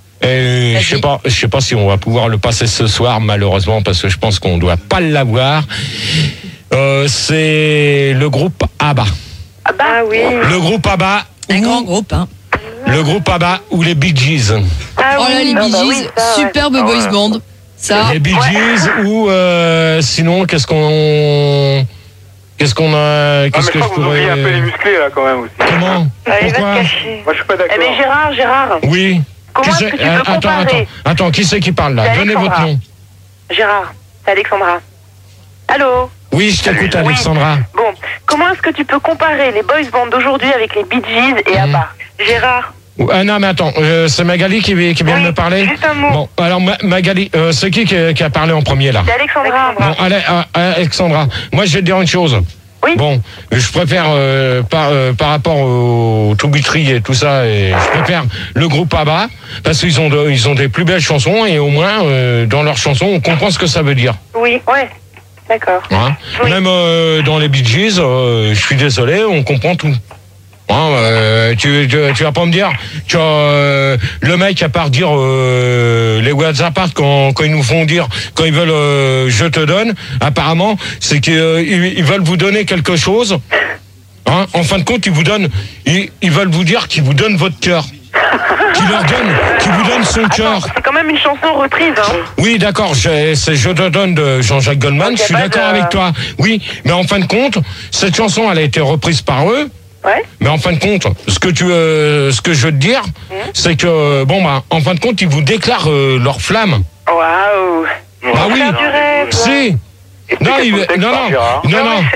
[SPEAKER 1] Et
[SPEAKER 2] Vas-y.
[SPEAKER 1] je sais pas, je sais pas si on va pouvoir le passer ce soir, malheureusement, parce que je pense qu'on doit pas l'avoir. Euh, c'est le groupe ABBA.
[SPEAKER 5] Ah bah oui.
[SPEAKER 1] Le groupe ABBA.
[SPEAKER 2] Un
[SPEAKER 1] ou-
[SPEAKER 2] grand groupe, hein.
[SPEAKER 1] Le groupe ABBA ou les Bee Gees.
[SPEAKER 7] Ah
[SPEAKER 3] Oh là,
[SPEAKER 7] oui,
[SPEAKER 3] les
[SPEAKER 7] ah
[SPEAKER 3] Bee
[SPEAKER 7] bah oui,
[SPEAKER 3] Gees,
[SPEAKER 7] ça, ouais.
[SPEAKER 3] superbe
[SPEAKER 8] Ah ouais.
[SPEAKER 3] boys band. Ça,
[SPEAKER 1] Les Bee Gees ou euh, sinon qu'est-ce qu'on qu'est-ce qu'on a
[SPEAKER 8] Ah, mais
[SPEAKER 1] qu'est-ce
[SPEAKER 8] je
[SPEAKER 1] que
[SPEAKER 8] crois
[SPEAKER 1] je
[SPEAKER 8] que vous oubliez un peu les
[SPEAKER 1] pourrais
[SPEAKER 8] musclés, là, quand même, aussi.
[SPEAKER 1] comment
[SPEAKER 7] Allez, va
[SPEAKER 1] pourquoi
[SPEAKER 7] te cacher.
[SPEAKER 8] Moi, je suis pas
[SPEAKER 7] Eh
[SPEAKER 8] d'accord.
[SPEAKER 7] mais Gérard, Gérard,
[SPEAKER 1] oui
[SPEAKER 7] comment
[SPEAKER 1] Qui
[SPEAKER 7] est-ce
[SPEAKER 1] c'est
[SPEAKER 7] que tu
[SPEAKER 1] Euh,
[SPEAKER 7] peux
[SPEAKER 1] attends
[SPEAKER 7] comparer
[SPEAKER 1] attends attends qui c'est qui parle là
[SPEAKER 7] C'est
[SPEAKER 1] donnez votre
[SPEAKER 7] Alexandra.
[SPEAKER 1] nom.
[SPEAKER 7] Gérard, c'est Alexandra. Allô?
[SPEAKER 1] Oui, je t'écoute
[SPEAKER 7] Oui.
[SPEAKER 1] Alexandra.
[SPEAKER 7] Bon, comment est-ce que tu peux comparer les boys bands d'aujourd'hui avec les Bee Gees et
[SPEAKER 1] Mhm.
[SPEAKER 7] ABBA? Gérard,
[SPEAKER 1] Ah non mais attends, euh, c'est Magali qui, qui vient
[SPEAKER 7] Oui,
[SPEAKER 1] de me parler.
[SPEAKER 7] juste un mot.
[SPEAKER 1] Bon, alors Ma- Magali, euh, c'est qui, qui qui a parlé en premier là?
[SPEAKER 7] c'est Alexandra.
[SPEAKER 1] Bon, allez, euh, Alexandra, moi je vais te dire une chose.
[SPEAKER 7] Oui.
[SPEAKER 1] Bon, je préfère euh, par euh, par rapport au tout Guitry et tout ça, et je préfère le groupe ABBA parce qu'ils ont de- ils ont des plus belles chansons et au moins euh, dans leurs chansons on comprend ce que ça veut dire.
[SPEAKER 7] Oui, ouais. D'accord.
[SPEAKER 1] Hein.
[SPEAKER 7] Oui.
[SPEAKER 1] Même euh, dans les Bee Gees, euh, je suis désolé, on comprend tout. Hein, euh, tu, tu, tu vas pas me dire que euh, le mec à part dire euh, les words apart quand, quand ils nous font dire quand ils veulent euh, je te donne, apparemment c'est qu'ils euh, ils veulent vous donner quelque chose. Hein, en fin de compte ils vous donnent ils, ils veulent vous dire qu'ils vous donnent votre cœur, qu'ils leur donnent qu'ils vous donnent son cœur.
[SPEAKER 7] C'est quand même une chanson reprise, hein.
[SPEAKER 1] Oui, d'accord, j'ai- c'est Je te donne de Jean-Jacques Goldman,
[SPEAKER 7] Donc,
[SPEAKER 1] je
[SPEAKER 7] y a
[SPEAKER 1] suis
[SPEAKER 7] pas
[SPEAKER 1] d'accord
[SPEAKER 7] de-
[SPEAKER 1] avec toi. Oui, mais en fin de compte, cette chanson, elle a été reprise par eux.
[SPEAKER 7] Ouais.
[SPEAKER 1] Mais en fin de compte, ce que tu, euh, ce que je veux te dire, c'est que bon bah, en fin de compte, ils vous déclarent euh, leur flamme.
[SPEAKER 7] Waouh.
[SPEAKER 1] Bah oui,
[SPEAKER 7] faire du rêve.
[SPEAKER 1] si. Non,
[SPEAKER 8] Explique
[SPEAKER 1] il-
[SPEAKER 8] le contexte
[SPEAKER 1] non,
[SPEAKER 8] par
[SPEAKER 1] non,
[SPEAKER 8] Gérard.
[SPEAKER 1] non, non,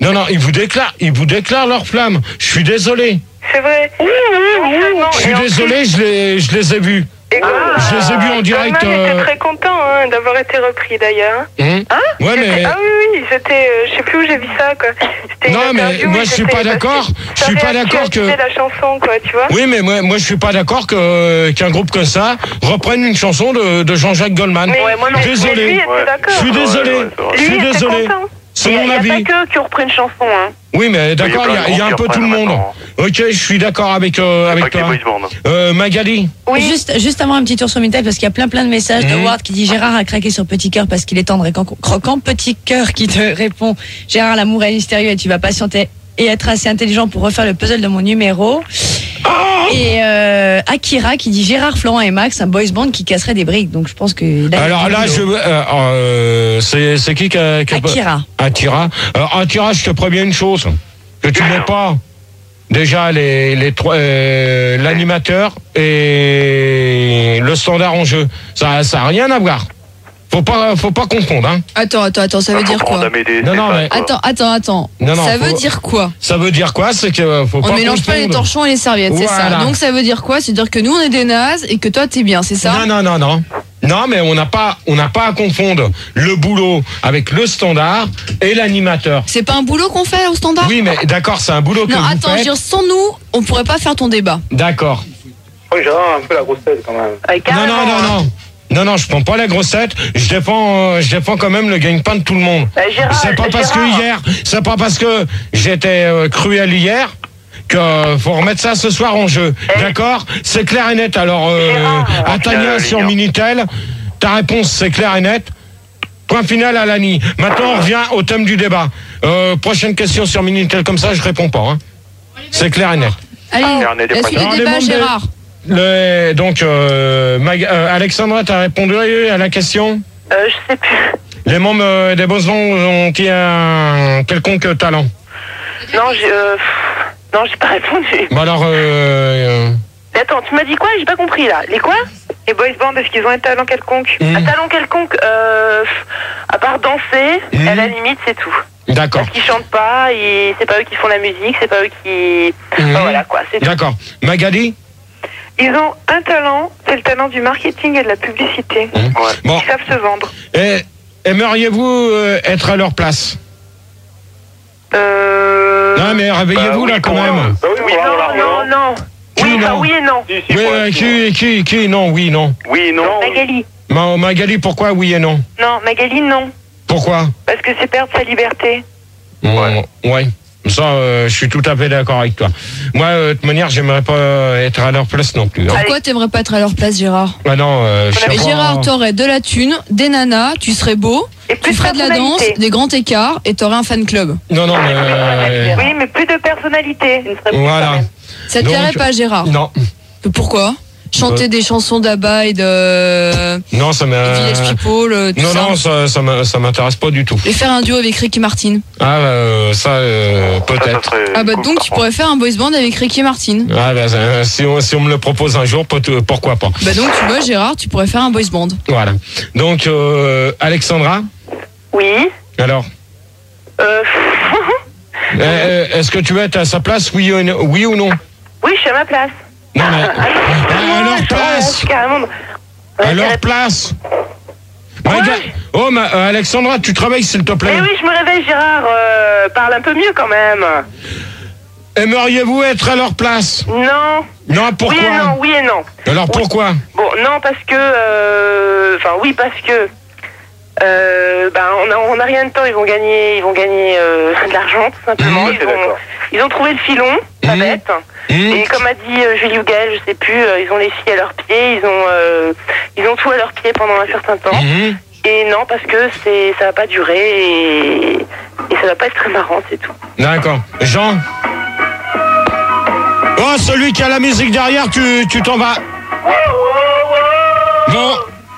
[SPEAKER 1] Non, non, ils vous déclarent, ils vous déclarent leur flamme. Je suis désolé.
[SPEAKER 5] C'est vrai.
[SPEAKER 1] Je suis désolé, je les, je les ai vus.
[SPEAKER 5] Et quoi,
[SPEAKER 1] Je les ai vus en direct.
[SPEAKER 5] Goldman
[SPEAKER 1] euh,
[SPEAKER 5] était très content hein, d'avoir été repris d'ailleurs.
[SPEAKER 1] hum.
[SPEAKER 5] Hein
[SPEAKER 1] Ouais, mais.
[SPEAKER 5] Ah oui, oui, j'étais, euh, je sais plus où j'ai vu ça, quoi. C'était une
[SPEAKER 1] Non, mais
[SPEAKER 5] interview
[SPEAKER 1] moi,
[SPEAKER 5] où
[SPEAKER 1] je suis
[SPEAKER 5] j'étais-
[SPEAKER 1] pas d'accord. Je
[SPEAKER 5] ça
[SPEAKER 1] suis pas d'accord que.
[SPEAKER 5] réactualisait la chanson, quoi, tu vois.
[SPEAKER 1] Oui, mais moi, moi, je suis pas d'accord que qu'un groupe comme ça reprenne une chanson de, de Jean-Jacques Goldman.
[SPEAKER 5] Mais,
[SPEAKER 7] Ouais, moi non.
[SPEAKER 5] mais- mais lui
[SPEAKER 1] Désolé.
[SPEAKER 5] était
[SPEAKER 8] Ouais.
[SPEAKER 5] d'accord.
[SPEAKER 1] Je suis désolé.
[SPEAKER 8] Ouais, ouais, c'est vrai.
[SPEAKER 1] Je suis
[SPEAKER 5] Lui était
[SPEAKER 1] désolé.
[SPEAKER 5] content.
[SPEAKER 1] C'est
[SPEAKER 7] Il
[SPEAKER 1] mon
[SPEAKER 7] n'y a,
[SPEAKER 1] avis.
[SPEAKER 7] pas que qui ont repris une chanson. Hein.
[SPEAKER 1] Oui, mais d'accord, il y a, il y a un peu tout le monde. Ok, je suis d'accord avec euh, avec
[SPEAKER 8] Pas que les
[SPEAKER 1] toi.
[SPEAKER 8] boys bands.
[SPEAKER 1] Euh, Magali.
[SPEAKER 5] Oui.
[SPEAKER 2] Juste, juste avant un petit tour sur Minitel parce qu'il y a plein plein de messages de
[SPEAKER 1] Mhm.
[SPEAKER 2] Ward qui dit Gérard a craqué sur Petit Cœur parce qu'il est tendre et can- croquant. Petit Cœur qui te répond Gérard, l'amour est mystérieux et tu vas patienter et être assez intelligent pour refaire le puzzle de mon numéro. Et euh, Akira qui dit Gérard, Florent et Max, un boys band qui casserait des briques. Donc je pense que. là,
[SPEAKER 1] Alors
[SPEAKER 2] il y a
[SPEAKER 1] là,
[SPEAKER 2] du
[SPEAKER 1] je
[SPEAKER 2] boulot.
[SPEAKER 1] euh, euh, c'est c'est qui qui a, qui a-
[SPEAKER 2] Akira.
[SPEAKER 1] Akira. Alors, Akira, je te préviens une chose que tu mets pas. Déjà les les trois euh, l'animateur et le standard en jeu. Ça ça a rien à voir. Faut pas faut pas confondre hein.
[SPEAKER 3] Attends, attends, attends, ça veut dire quoi?
[SPEAKER 1] Non, non, mais-
[SPEAKER 3] Attends, attends, attends.
[SPEAKER 1] Non, non,
[SPEAKER 3] ça
[SPEAKER 1] faut-
[SPEAKER 3] veut dire quoi?
[SPEAKER 1] Ça veut dire quoi? C'est que faut
[SPEAKER 3] On
[SPEAKER 1] pas
[SPEAKER 3] ne mélange pas les
[SPEAKER 1] confondre.
[SPEAKER 3] torchons et les serviettes, c'est
[SPEAKER 1] Voilà.
[SPEAKER 3] ça. Donc ça veut dire quoi? C'est dire que nous on est des nazes et que toi t'es bien, c'est ça?
[SPEAKER 1] Non, non, non, non. Non, mais on n'a pas, on n'a pas à confondre le boulot avec le standard et l'animateur.
[SPEAKER 3] C'est pas un boulot qu'on fait au standard?
[SPEAKER 1] Oui, mais d'accord, c'est un boulot que
[SPEAKER 3] Non,
[SPEAKER 1] vous
[SPEAKER 3] attends, je veux
[SPEAKER 1] faites.
[SPEAKER 3] dire, sans nous, on pourrait pas faire ton débat.
[SPEAKER 1] D'accord.
[SPEAKER 8] Je crois que Gérard a un peu la grosse tête quand même.
[SPEAKER 7] Ouais,
[SPEAKER 1] Non,
[SPEAKER 7] carrément,
[SPEAKER 1] non, non,
[SPEAKER 7] hein.
[SPEAKER 1] non. Non, non, je prends pas la grossette. Je défends, euh, je défends quand même le gagne-pain de tout le monde.
[SPEAKER 7] Bah, Gérard,
[SPEAKER 1] C'est pas parce que
[SPEAKER 7] Gérard.
[SPEAKER 1] hier, c'est pas parce que j'étais euh, cruel hier que euh, faut remettre ça ce soir en jeu. D'accord? C'est clair et net. Alors, euh,
[SPEAKER 7] Gérard,
[SPEAKER 1] à Tania
[SPEAKER 8] la
[SPEAKER 1] sur
[SPEAKER 8] ligne.
[SPEAKER 1] Minitel, ta réponse c'est clair et net. Point final à Lani. Maintenant, on revient au thème du débat. Euh, prochaine question sur Minitel, comme ça, je réponds pas. Hein. C'est clair et net.
[SPEAKER 3] Allez,
[SPEAKER 8] on est des
[SPEAKER 3] la suite
[SPEAKER 1] Alors,
[SPEAKER 3] du
[SPEAKER 1] les
[SPEAKER 3] débat,
[SPEAKER 1] membres de-
[SPEAKER 3] Gérard.
[SPEAKER 1] Le, donc, euh, Mag- euh, Alexandra, t'as répondu à la question?
[SPEAKER 7] Euh, je sais plus.
[SPEAKER 1] Les membres euh, des Bosons ont-ils un quelconque talent?
[SPEAKER 7] Non, j'ai, euh, pff, non, j'ai pas répondu.
[SPEAKER 1] Bah alors, euh,
[SPEAKER 7] Mais attends, tu m'as dit quoi? J'ai pas compris là. Les quoi?
[SPEAKER 5] Les boys bands, est-ce qu'ils ont un talent quelconque?
[SPEAKER 1] Mmh.
[SPEAKER 7] Un talent quelconque, euh, pff, à part danser,
[SPEAKER 1] Mmh.
[SPEAKER 7] à la limite, c'est tout.
[SPEAKER 1] d'accord.
[SPEAKER 7] Parce qu'ils chantent pas, et c'est pas eux qui font la musique, c'est pas eux qui.
[SPEAKER 1] Mmh.
[SPEAKER 7] Enfin, voilà quoi, c'est tout.
[SPEAKER 1] D'accord. Magali?
[SPEAKER 5] Ils ont un talent, c'est le talent du marketing et de la publicité.
[SPEAKER 1] Bon,
[SPEAKER 5] Ils savent se vendre.
[SPEAKER 1] et, aimeriez-vous euh, être à leur place?
[SPEAKER 5] Euh...
[SPEAKER 1] Non, mais réveillez-vous
[SPEAKER 8] Bah,
[SPEAKER 1] là
[SPEAKER 8] oui,
[SPEAKER 1] quand
[SPEAKER 8] pour
[SPEAKER 1] même.
[SPEAKER 8] un- Bah oui,
[SPEAKER 7] Oui,
[SPEAKER 8] pour un
[SPEAKER 7] non,
[SPEAKER 8] dollar,
[SPEAKER 7] non, non.
[SPEAKER 1] Qui,
[SPEAKER 7] Oui,
[SPEAKER 1] non
[SPEAKER 7] enfin, oui et non.
[SPEAKER 8] Si, si,
[SPEAKER 1] Oui,
[SPEAKER 8] pour
[SPEAKER 1] euh,
[SPEAKER 8] un-
[SPEAKER 1] qui, qui, qui, non, oui, non.
[SPEAKER 8] Oui, non.
[SPEAKER 7] Magali.
[SPEAKER 1] Ma- Magali, pourquoi oui et non?
[SPEAKER 5] Non, Magali, non.
[SPEAKER 1] Pourquoi?
[SPEAKER 5] Parce que c'est perdre sa liberté.
[SPEAKER 1] Ouais. Ouais. Ça, euh, je suis tout à fait d'accord avec toi. Moi, euh, de toute manière, j'aimerais pas euh, être à leur place non plus. Hein.
[SPEAKER 3] Pourquoi t'aimerais pas être à leur place, Gérard?
[SPEAKER 1] Ah non, euh, je sais
[SPEAKER 3] Et
[SPEAKER 1] pas.
[SPEAKER 3] Gérard, t'aurais de la thune, des nanas, tu serais beau,
[SPEAKER 5] Et plus
[SPEAKER 3] tu ferais de la danse,
[SPEAKER 5] personnalité.
[SPEAKER 3] des grands écarts et t'aurais un fan club.
[SPEAKER 1] Non, non, mais. euh,
[SPEAKER 5] Oui, mais plus de personnalité.
[SPEAKER 1] voilà.
[SPEAKER 3] Ça te
[SPEAKER 1] Donc,
[SPEAKER 3] plairait pas, Gérard?
[SPEAKER 1] Non.
[SPEAKER 3] Pourquoi? Chanter des chansons d'Abba et de
[SPEAKER 1] Non, ça m'a.
[SPEAKER 3] Village People, euh, tout
[SPEAKER 1] Non,
[SPEAKER 3] ça.
[SPEAKER 1] non, ça, ça m'a- ça m'intéresse pas du tout.
[SPEAKER 3] Et faire un duo avec Ricky Martin.
[SPEAKER 1] Ah, euh, ça, euh,
[SPEAKER 8] Ça, ça
[SPEAKER 1] peut-être.
[SPEAKER 8] serait
[SPEAKER 3] Ah bah
[SPEAKER 8] cool,
[SPEAKER 3] donc
[SPEAKER 8] par
[SPEAKER 3] tu
[SPEAKER 8] contre.
[SPEAKER 3] pourrais faire un boys band avec Ricky Martin.
[SPEAKER 1] Ah, bah, ça, si, on, si on me le propose un jour, peut- pourquoi pas.
[SPEAKER 3] Bah donc tu vois Gérard, tu pourrais faire un boys band.
[SPEAKER 1] Voilà. Donc, euh, Alexandra,
[SPEAKER 7] Oui.
[SPEAKER 1] alors,
[SPEAKER 7] Euh,
[SPEAKER 1] euh, est-ce que tu veux être à sa place, oui ou non, oui ou non?
[SPEAKER 7] oui, je suis à ma place.
[SPEAKER 1] Non, mais.
[SPEAKER 7] Ah,
[SPEAKER 1] À
[SPEAKER 7] moi,
[SPEAKER 1] leur
[SPEAKER 7] je-
[SPEAKER 1] place!
[SPEAKER 7] je- Carrément.
[SPEAKER 1] À
[SPEAKER 7] Ouais,
[SPEAKER 1] leur
[SPEAKER 7] c'est-
[SPEAKER 1] place! Maga- Oh, ma, euh, Alexandra, tu travailles, s'il te plaît.
[SPEAKER 7] Eh oui, je me réveille, Gérard. Euh, parle un peu mieux quand même.
[SPEAKER 1] Aimeriez-vous être à leur place?
[SPEAKER 7] Non.
[SPEAKER 1] Non, pourquoi?
[SPEAKER 7] Oui et non, oui et non.
[SPEAKER 1] Alors, pourquoi?
[SPEAKER 7] Bon, non, parce que. euh, Enfin, oui, parce que. Euh, ben, on a, on a rien de temps. Ils vont gagner, ils vont gagner euh, de l'argent, tout simplement.
[SPEAKER 1] Mmh,
[SPEAKER 7] ils,
[SPEAKER 8] c'est
[SPEAKER 7] ont,
[SPEAKER 8] d'accord.
[SPEAKER 7] ils ont trouvé le filon, pas
[SPEAKER 1] Mmh.
[SPEAKER 7] bête.
[SPEAKER 1] Mmh.
[SPEAKER 7] Et comme a dit euh, Julie ou Gaël, je sais plus, euh, ils ont les filles à leurs pieds, ils ont, euh, ils ont tout à leurs pieds pendant un certain temps.
[SPEAKER 1] Mhm.
[SPEAKER 7] Et non, parce que c'est, ça va pas durer et, et ça va pas être très marrant, c'est tout.
[SPEAKER 1] D'accord. Jean? Oh, celui qui a la musique derrière, tu tu t'en vas. Bon.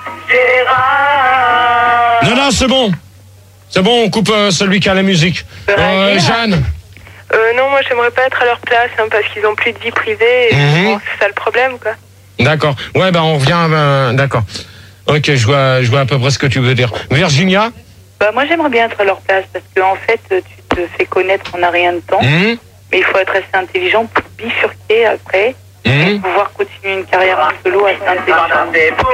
[SPEAKER 1] Non, non, c'est bon. C'est bon, on coupe euh, celui qui a la musique. Euh, Jeanne?
[SPEAKER 5] Euh, non, moi, j'aimerais pas être à leur place, hein, parce qu'ils ont plus de vie privée. Et
[SPEAKER 1] Mhm.
[SPEAKER 5] bon, c'est ça le problème, quoi.
[SPEAKER 1] D'accord. Ouais, ben on revient. Ben, d'accord. Ok, je vois, je vois à peu près ce que tu veux dire. Virginia?
[SPEAKER 9] Bah, moi, j'aimerais bien être à leur place parce que, en fait, tu
[SPEAKER 7] te fait connaître en un rien de temps.
[SPEAKER 1] Mmh.
[SPEAKER 7] Mais il faut être assez intelligent pour bifurquer après
[SPEAKER 1] Mmh.
[SPEAKER 7] et pouvoir continuer une carrière en solo assez intelligente.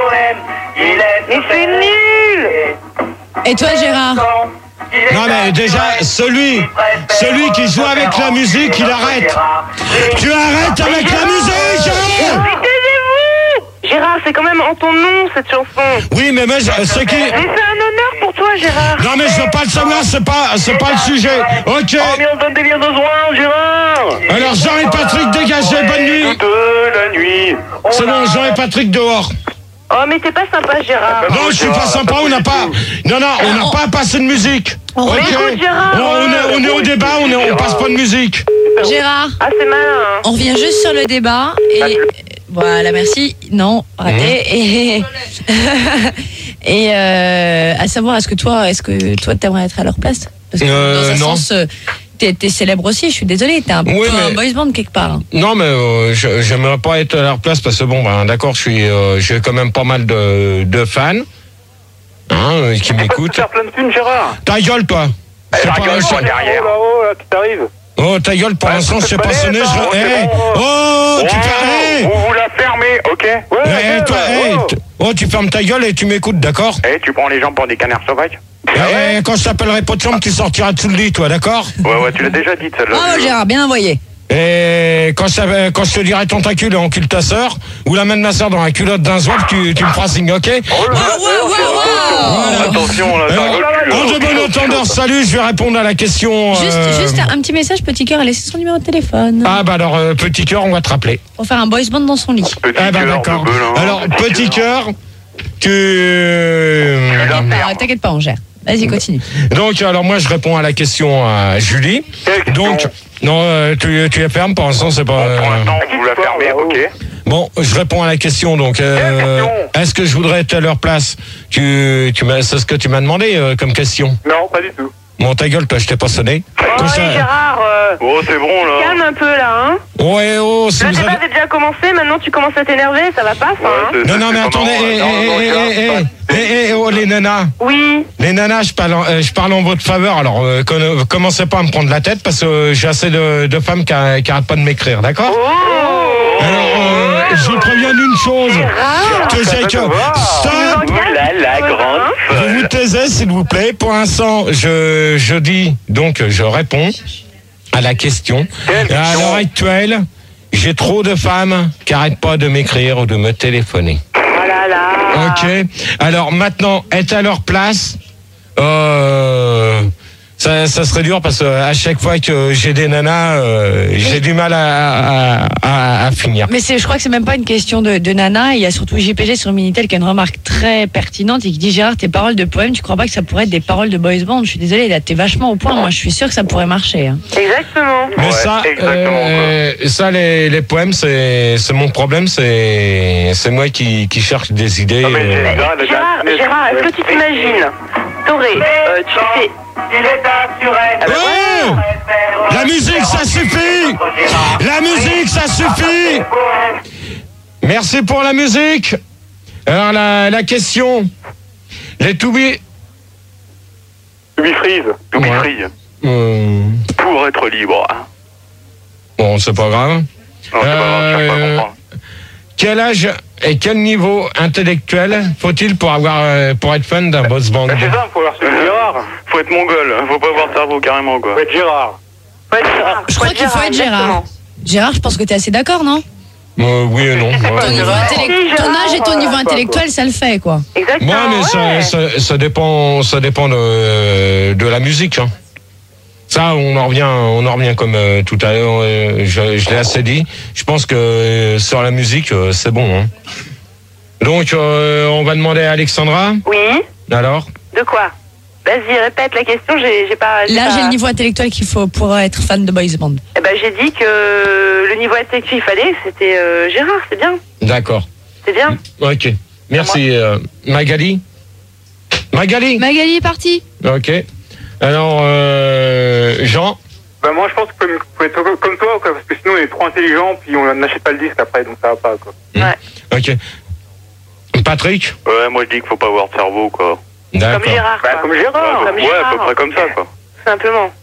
[SPEAKER 7] Mais c'est nul.
[SPEAKER 2] Et toi, Gérard?
[SPEAKER 1] Non mais déjà, celui, celui qui joue avec la musique, il arrête. Tu arrêtes avec la musique, Gérard.
[SPEAKER 7] Mais taisez-vous. Gérard, c'est quand même en ton nom cette chanson.
[SPEAKER 1] Oui, mais moi, je- ce qui...
[SPEAKER 7] Mais c'est un honneur pour toi, Gérard.
[SPEAKER 1] Non mais je veux pas le savoir, c'est pas, c'est pas le sujet. Ok.
[SPEAKER 6] Oh, mais on donne des bien besoin, Gérard.
[SPEAKER 1] Alors Jean et Patrick, dégagez, bonne nuit.
[SPEAKER 6] Toute la nuit.
[SPEAKER 1] C'est bon, Jean et Patrick dehors.
[SPEAKER 7] Oh, mais t'es pas sympa, Gérard.
[SPEAKER 1] Non, je suis pas sympa, on n'a pas... Non, non, on n'a pas passé de musique. Ok.
[SPEAKER 7] Mais écoute, Gérard,
[SPEAKER 1] On, on est, on est au débat, on, est, on passe pas de musique.
[SPEAKER 2] Gérard,
[SPEAKER 7] Ah, c'est malin. hein.
[SPEAKER 2] on revient juste sur le débat et voilà, merci. Non, raté. Et et euh, à savoir, est-ce que toi, est-ce que toi, t'aimerais être à leur place? Parce que
[SPEAKER 1] Euh,
[SPEAKER 2] dans un
[SPEAKER 1] non.
[SPEAKER 2] sens, euh, t'es, t'es célèbre aussi. Je suis désolée, t'es un peu
[SPEAKER 1] Oui,
[SPEAKER 2] un
[SPEAKER 1] mais-
[SPEAKER 2] boys band quelque part.
[SPEAKER 1] Non, mais euh, je- j'aimerais pas être à leur place parce que bon, ben d'accord, je suis, euh, j'ai quand même pas mal de, de fans hein, euh, qui
[SPEAKER 8] Tu peux
[SPEAKER 1] m'écoutent.
[SPEAKER 8] te faire plein de thunes, Gérard.
[SPEAKER 1] Ta gueule, toi.
[SPEAKER 6] Eh,
[SPEAKER 1] C'est
[SPEAKER 6] ta
[SPEAKER 1] pas-
[SPEAKER 6] gueule,
[SPEAKER 1] je-
[SPEAKER 6] toi, derrière.
[SPEAKER 8] Oh là-haut, là, qui t'arrive.
[SPEAKER 1] Oh, ta gueule, pour
[SPEAKER 8] Ouais,
[SPEAKER 1] l'instant, je
[SPEAKER 8] c'est
[SPEAKER 1] sais
[SPEAKER 8] pas
[SPEAKER 1] pas sonner.
[SPEAKER 8] net,
[SPEAKER 1] Je...
[SPEAKER 8] hein,
[SPEAKER 1] Eh,
[SPEAKER 8] c'est bon.
[SPEAKER 1] oh, tu fais...
[SPEAKER 6] Vous vous la fermez, ok?
[SPEAKER 8] Ouais,
[SPEAKER 1] Eh,
[SPEAKER 8] ouais,
[SPEAKER 1] eh, toi,
[SPEAKER 8] ouais,
[SPEAKER 1] eh,
[SPEAKER 8] oh.
[SPEAKER 1] t- oh, tu fermes ta gueule et tu m'écoutes, d'accord?
[SPEAKER 6] Eh, tu prends les gens pour des canards sauvages?
[SPEAKER 1] Eh, eh, quand je t'appellerai pas de chambre, tu sortiras dessous le lit, toi, d'accord?
[SPEAKER 6] Ouais, ouais, tu l'as déjà dit, celle-là.
[SPEAKER 2] Bravo, Gérard, bien envoyé.
[SPEAKER 1] Et quand je, t'appelle- quand je te dirai tentacule et encule ta sœur, ou la main de ma sœur dans la culotte d'un zouave, tu, tu me feras signe, ok?
[SPEAKER 8] Oh là là,
[SPEAKER 2] Wow, wow, wow, wow.
[SPEAKER 1] Voilà.
[SPEAKER 6] Attention, là, ça
[SPEAKER 1] Alors,
[SPEAKER 6] rigole plus, là.
[SPEAKER 1] en de bon entendeur, salut, je vais répondre à la question.
[SPEAKER 2] Juste,
[SPEAKER 1] euh,
[SPEAKER 2] juste un petit message, petit cœur a laissé son numéro de téléphone
[SPEAKER 1] Ah bah alors, euh, petit cœur, on va te rappeler.
[SPEAKER 2] pour faire un boys band dans son lit.
[SPEAKER 6] Petit
[SPEAKER 1] Ah bah
[SPEAKER 6] cœur
[SPEAKER 1] d'accord.
[SPEAKER 6] de Belin,
[SPEAKER 1] Alors, petit cœur, tu...
[SPEAKER 2] Ah, t'inquiète pas, on gère. Vas-y, continue.
[SPEAKER 1] Donc, alors moi, je réponds à la question à Julie.
[SPEAKER 6] Quelle question?
[SPEAKER 1] Donc, non, euh, tu, tu es ferme, pour l'instant, c'est pas...
[SPEAKER 6] Bon, pour
[SPEAKER 1] euh,
[SPEAKER 6] l'instant, vous la fermez, ok?
[SPEAKER 1] Bon, je réponds à la question. Donc, euh,
[SPEAKER 6] Quelle question
[SPEAKER 1] est-ce que je voudrais être à leur place? Tu, tu m'as, c'est ce que tu m'as demandé euh, comme question.
[SPEAKER 8] Non, pas du tout.
[SPEAKER 1] Bon, ta gueule, toi, je t'ai pas sonné.
[SPEAKER 7] Oh,
[SPEAKER 1] Tout
[SPEAKER 7] oui,
[SPEAKER 1] ça-
[SPEAKER 7] Gérard, euh,
[SPEAKER 6] Oh, c'est bon, là.
[SPEAKER 7] calme un peu, là, hein.
[SPEAKER 1] Ouais, oh, si
[SPEAKER 7] Le
[SPEAKER 1] vous
[SPEAKER 7] débat
[SPEAKER 1] avez...
[SPEAKER 7] avait déjà commencé, maintenant tu commences à t'énerver, ça va pas, ça, hein.
[SPEAKER 6] Ouais, c'est-
[SPEAKER 1] Non, non,
[SPEAKER 6] c'est
[SPEAKER 1] mais
[SPEAKER 6] pas
[SPEAKER 1] attendez,
[SPEAKER 6] marrant,
[SPEAKER 1] eh,
[SPEAKER 6] là. Non,
[SPEAKER 1] eh,
[SPEAKER 6] non,
[SPEAKER 1] eh,
[SPEAKER 6] Gérard,
[SPEAKER 1] eh,
[SPEAKER 6] c'est
[SPEAKER 1] eh, eh, eh, oh, les nanas.
[SPEAKER 7] Oui.
[SPEAKER 1] Les nanas, je parle, en, euh, je parle en votre faveur. Alors, euh, con- commencez pas à me prendre la tête parce que euh, j'ai assez de, de femmes qui a- qui arrêtent pas de m'écrire, d'accord?
[SPEAKER 7] Oh.
[SPEAKER 1] Alors, euh, je vous préviens d'une chose. Que c'est que... Stop!
[SPEAKER 6] Oula, la grande
[SPEAKER 1] Vous vous
[SPEAKER 6] folle.
[SPEAKER 1] taisez, s'il vous plaît. Pour l'instant, je, je dis, donc, je réponds à la question.
[SPEAKER 6] Quelle
[SPEAKER 1] Et à
[SPEAKER 6] question
[SPEAKER 1] l'heure actuelle, j'ai trop de femmes qui arrêtent pas de m'écrire ou de me téléphoner.
[SPEAKER 7] Oh là là.
[SPEAKER 1] Ok. Alors maintenant, être à leur place, euh, ça, ça serait dur parce que à chaque fois que j'ai des nanas, euh, j'ai du mal à, à, à, à finir.
[SPEAKER 2] Mais c'est, je crois que c'est même pas une question de, de nana. Il y a surtout J P G sur Minitel qui a une remarque très pertinente et qui dit Gérard, tes paroles de poème, tu crois pas que ça pourrait être des paroles de boys band? Je suis désolée, là, t'es vachement au point. Moi, je suis sûre que ça pourrait marcher. hein.
[SPEAKER 7] Exactement.
[SPEAKER 1] Mais
[SPEAKER 6] Ouais,
[SPEAKER 1] ça,
[SPEAKER 6] exactement,
[SPEAKER 1] euh, ça les, les poèmes, c'est, c'est mon problème, c'est, c'est moi qui, qui cherche des idées.
[SPEAKER 6] Ah, mais
[SPEAKER 1] euh,
[SPEAKER 6] j'ai- Gérard,
[SPEAKER 7] Gérard, Gérard, est-ce que tu t'imagines T'aurais, euh, tu sais... Ah bah
[SPEAKER 1] Oh la musique, ça suffit! La musique, ça suffit! Merci pour la musique. Alors la, la question, les to be,
[SPEAKER 6] To be freeze. To be
[SPEAKER 1] Ouais.
[SPEAKER 6] free.
[SPEAKER 1] euh,
[SPEAKER 6] Pour être libre.
[SPEAKER 1] bon, c'est pas grave.
[SPEAKER 6] Non, c'est pas grave, je cherche pas à
[SPEAKER 1] Euh,
[SPEAKER 6] comprendre.
[SPEAKER 1] Quel âge et quel niveau intellectuel faut-il pour avoir euh, pour être fan d'un boss band?
[SPEAKER 8] Bah, c'est ça, faut avoir ce Gérard.
[SPEAKER 6] Faut être mongol, faut pas avoir de cerveau carrément, quoi.
[SPEAKER 8] Faut être Gérard.
[SPEAKER 7] Faut être Gérard.
[SPEAKER 2] Je crois qu'il faut être Gérard.
[SPEAKER 7] exactement.
[SPEAKER 2] Gérard, je pense que t'es assez d'accord, non?
[SPEAKER 1] Euh, oui et non. Ouais.
[SPEAKER 2] Ton, niveau intellect-
[SPEAKER 7] Oui,
[SPEAKER 2] ton
[SPEAKER 7] Gérard,
[SPEAKER 2] âge et ton
[SPEAKER 7] euh,
[SPEAKER 2] niveau
[SPEAKER 8] pas,
[SPEAKER 2] intellectuel, ça le fait, quoi.
[SPEAKER 7] Exactement.
[SPEAKER 1] Ouais, mais
[SPEAKER 7] ouais.
[SPEAKER 1] ça, ça, ça dépend, ça dépend de, de la musique. Hein. Ça, on en revient, on en revient comme euh, tout à l'heure. euh, je je l'ai assez dit. Je pense que euh, sur la musique, euh, c'est bon. Hein. Donc, euh, on va demander à Alexandra.
[SPEAKER 7] Oui.
[SPEAKER 1] Alors,
[SPEAKER 7] De quoi Vas-y, répète la question, j'ai j'ai pas... j'ai
[SPEAKER 2] L'âge
[SPEAKER 7] pas-
[SPEAKER 2] et le niveau intellectuel qu'il faut pour être fan de boys band.
[SPEAKER 7] Eh ben, j'ai dit que le niveau intellectuel qu'il fallait, c'était euh, Gérard, c'est bien.
[SPEAKER 1] d'accord.
[SPEAKER 7] C'est bien.
[SPEAKER 1] Ok. Merci, euh, Magali. Magali.
[SPEAKER 3] Magali est partie.
[SPEAKER 1] Ok. Alors, euh, Jean.
[SPEAKER 8] Bah, moi, je pense qu'il faut, faut être comme- comme toi, quoi, parce que sinon, on est trop intelligent, puis on n'achète pas le disque après, donc ça va pas, quoi.
[SPEAKER 1] Ok. Patrick.
[SPEAKER 6] Ouais, moi je dis qu'il faut pas avoir de cerveau, quoi.
[SPEAKER 7] Comme
[SPEAKER 1] D'accord.
[SPEAKER 7] Gérard.
[SPEAKER 8] Bah,
[SPEAKER 7] quoi.
[SPEAKER 8] comme Gérard.
[SPEAKER 7] Comme
[SPEAKER 6] Ouais, à peu
[SPEAKER 7] Gérard.
[SPEAKER 6] près comme ça, quoi.
[SPEAKER 7] Tout simplement.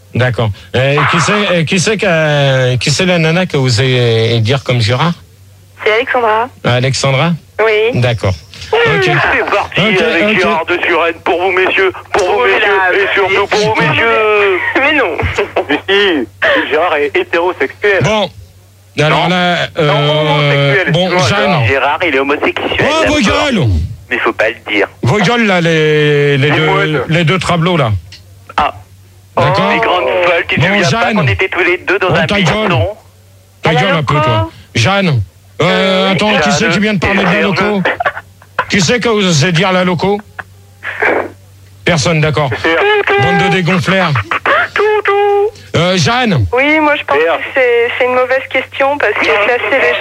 [SPEAKER 1] D'accord. Et qui c'est, et qui c'est que, qui c'est la nana que vous allez dire comme Gérard?
[SPEAKER 5] C'est Alexandra.
[SPEAKER 1] Alexandra?
[SPEAKER 5] Oui.
[SPEAKER 1] D'accord.
[SPEAKER 6] Oui,
[SPEAKER 1] Ok.
[SPEAKER 6] c'est parti
[SPEAKER 1] Ok,
[SPEAKER 6] avec
[SPEAKER 1] ok.
[SPEAKER 6] Gérard de Suresnes pour vous messieurs, pour vous
[SPEAKER 5] Oui,
[SPEAKER 6] messieurs
[SPEAKER 5] là,
[SPEAKER 6] et surtout pour vous messieurs.
[SPEAKER 5] Mais non.
[SPEAKER 8] Mais si, Gérard est hétérosexuel.
[SPEAKER 1] Bon. Alors là,
[SPEAKER 8] Non,
[SPEAKER 1] euh,
[SPEAKER 8] homosexuel,
[SPEAKER 1] bon,
[SPEAKER 8] excuse-moi,
[SPEAKER 1] Jeanne.
[SPEAKER 6] Gérard, il est homosexuel.
[SPEAKER 1] Oh, vos
[SPEAKER 6] d'accord.
[SPEAKER 1] gueules!
[SPEAKER 6] Mais faut pas le dire.
[SPEAKER 1] Vos gueules, là, les, les, deux,
[SPEAKER 8] modes.
[SPEAKER 1] les deux tableaux, là.
[SPEAKER 6] Ah.
[SPEAKER 1] D'accord.
[SPEAKER 6] Les grandes folles, tu te
[SPEAKER 1] Bon,
[SPEAKER 6] souviens pas
[SPEAKER 1] Jeanne.
[SPEAKER 6] qu'on était tous les deux dans
[SPEAKER 1] Bon,
[SPEAKER 6] un
[SPEAKER 1] ta
[SPEAKER 6] buisson?
[SPEAKER 1] gueule. Ta gueule un peu, toi. Jeanne. Euh, attends, qui
[SPEAKER 6] Jeanne,
[SPEAKER 1] c'est qui vient de parler de la
[SPEAKER 6] Serge.
[SPEAKER 1] loco? Qui c'est que vous osez dire la loco? Personne, d'accord. Bande de dégonflères. Euh, Jeanne.
[SPEAKER 5] Oui, moi je pense
[SPEAKER 8] Merde.
[SPEAKER 5] que c'est c'est une mauvaise question parce que classer les gens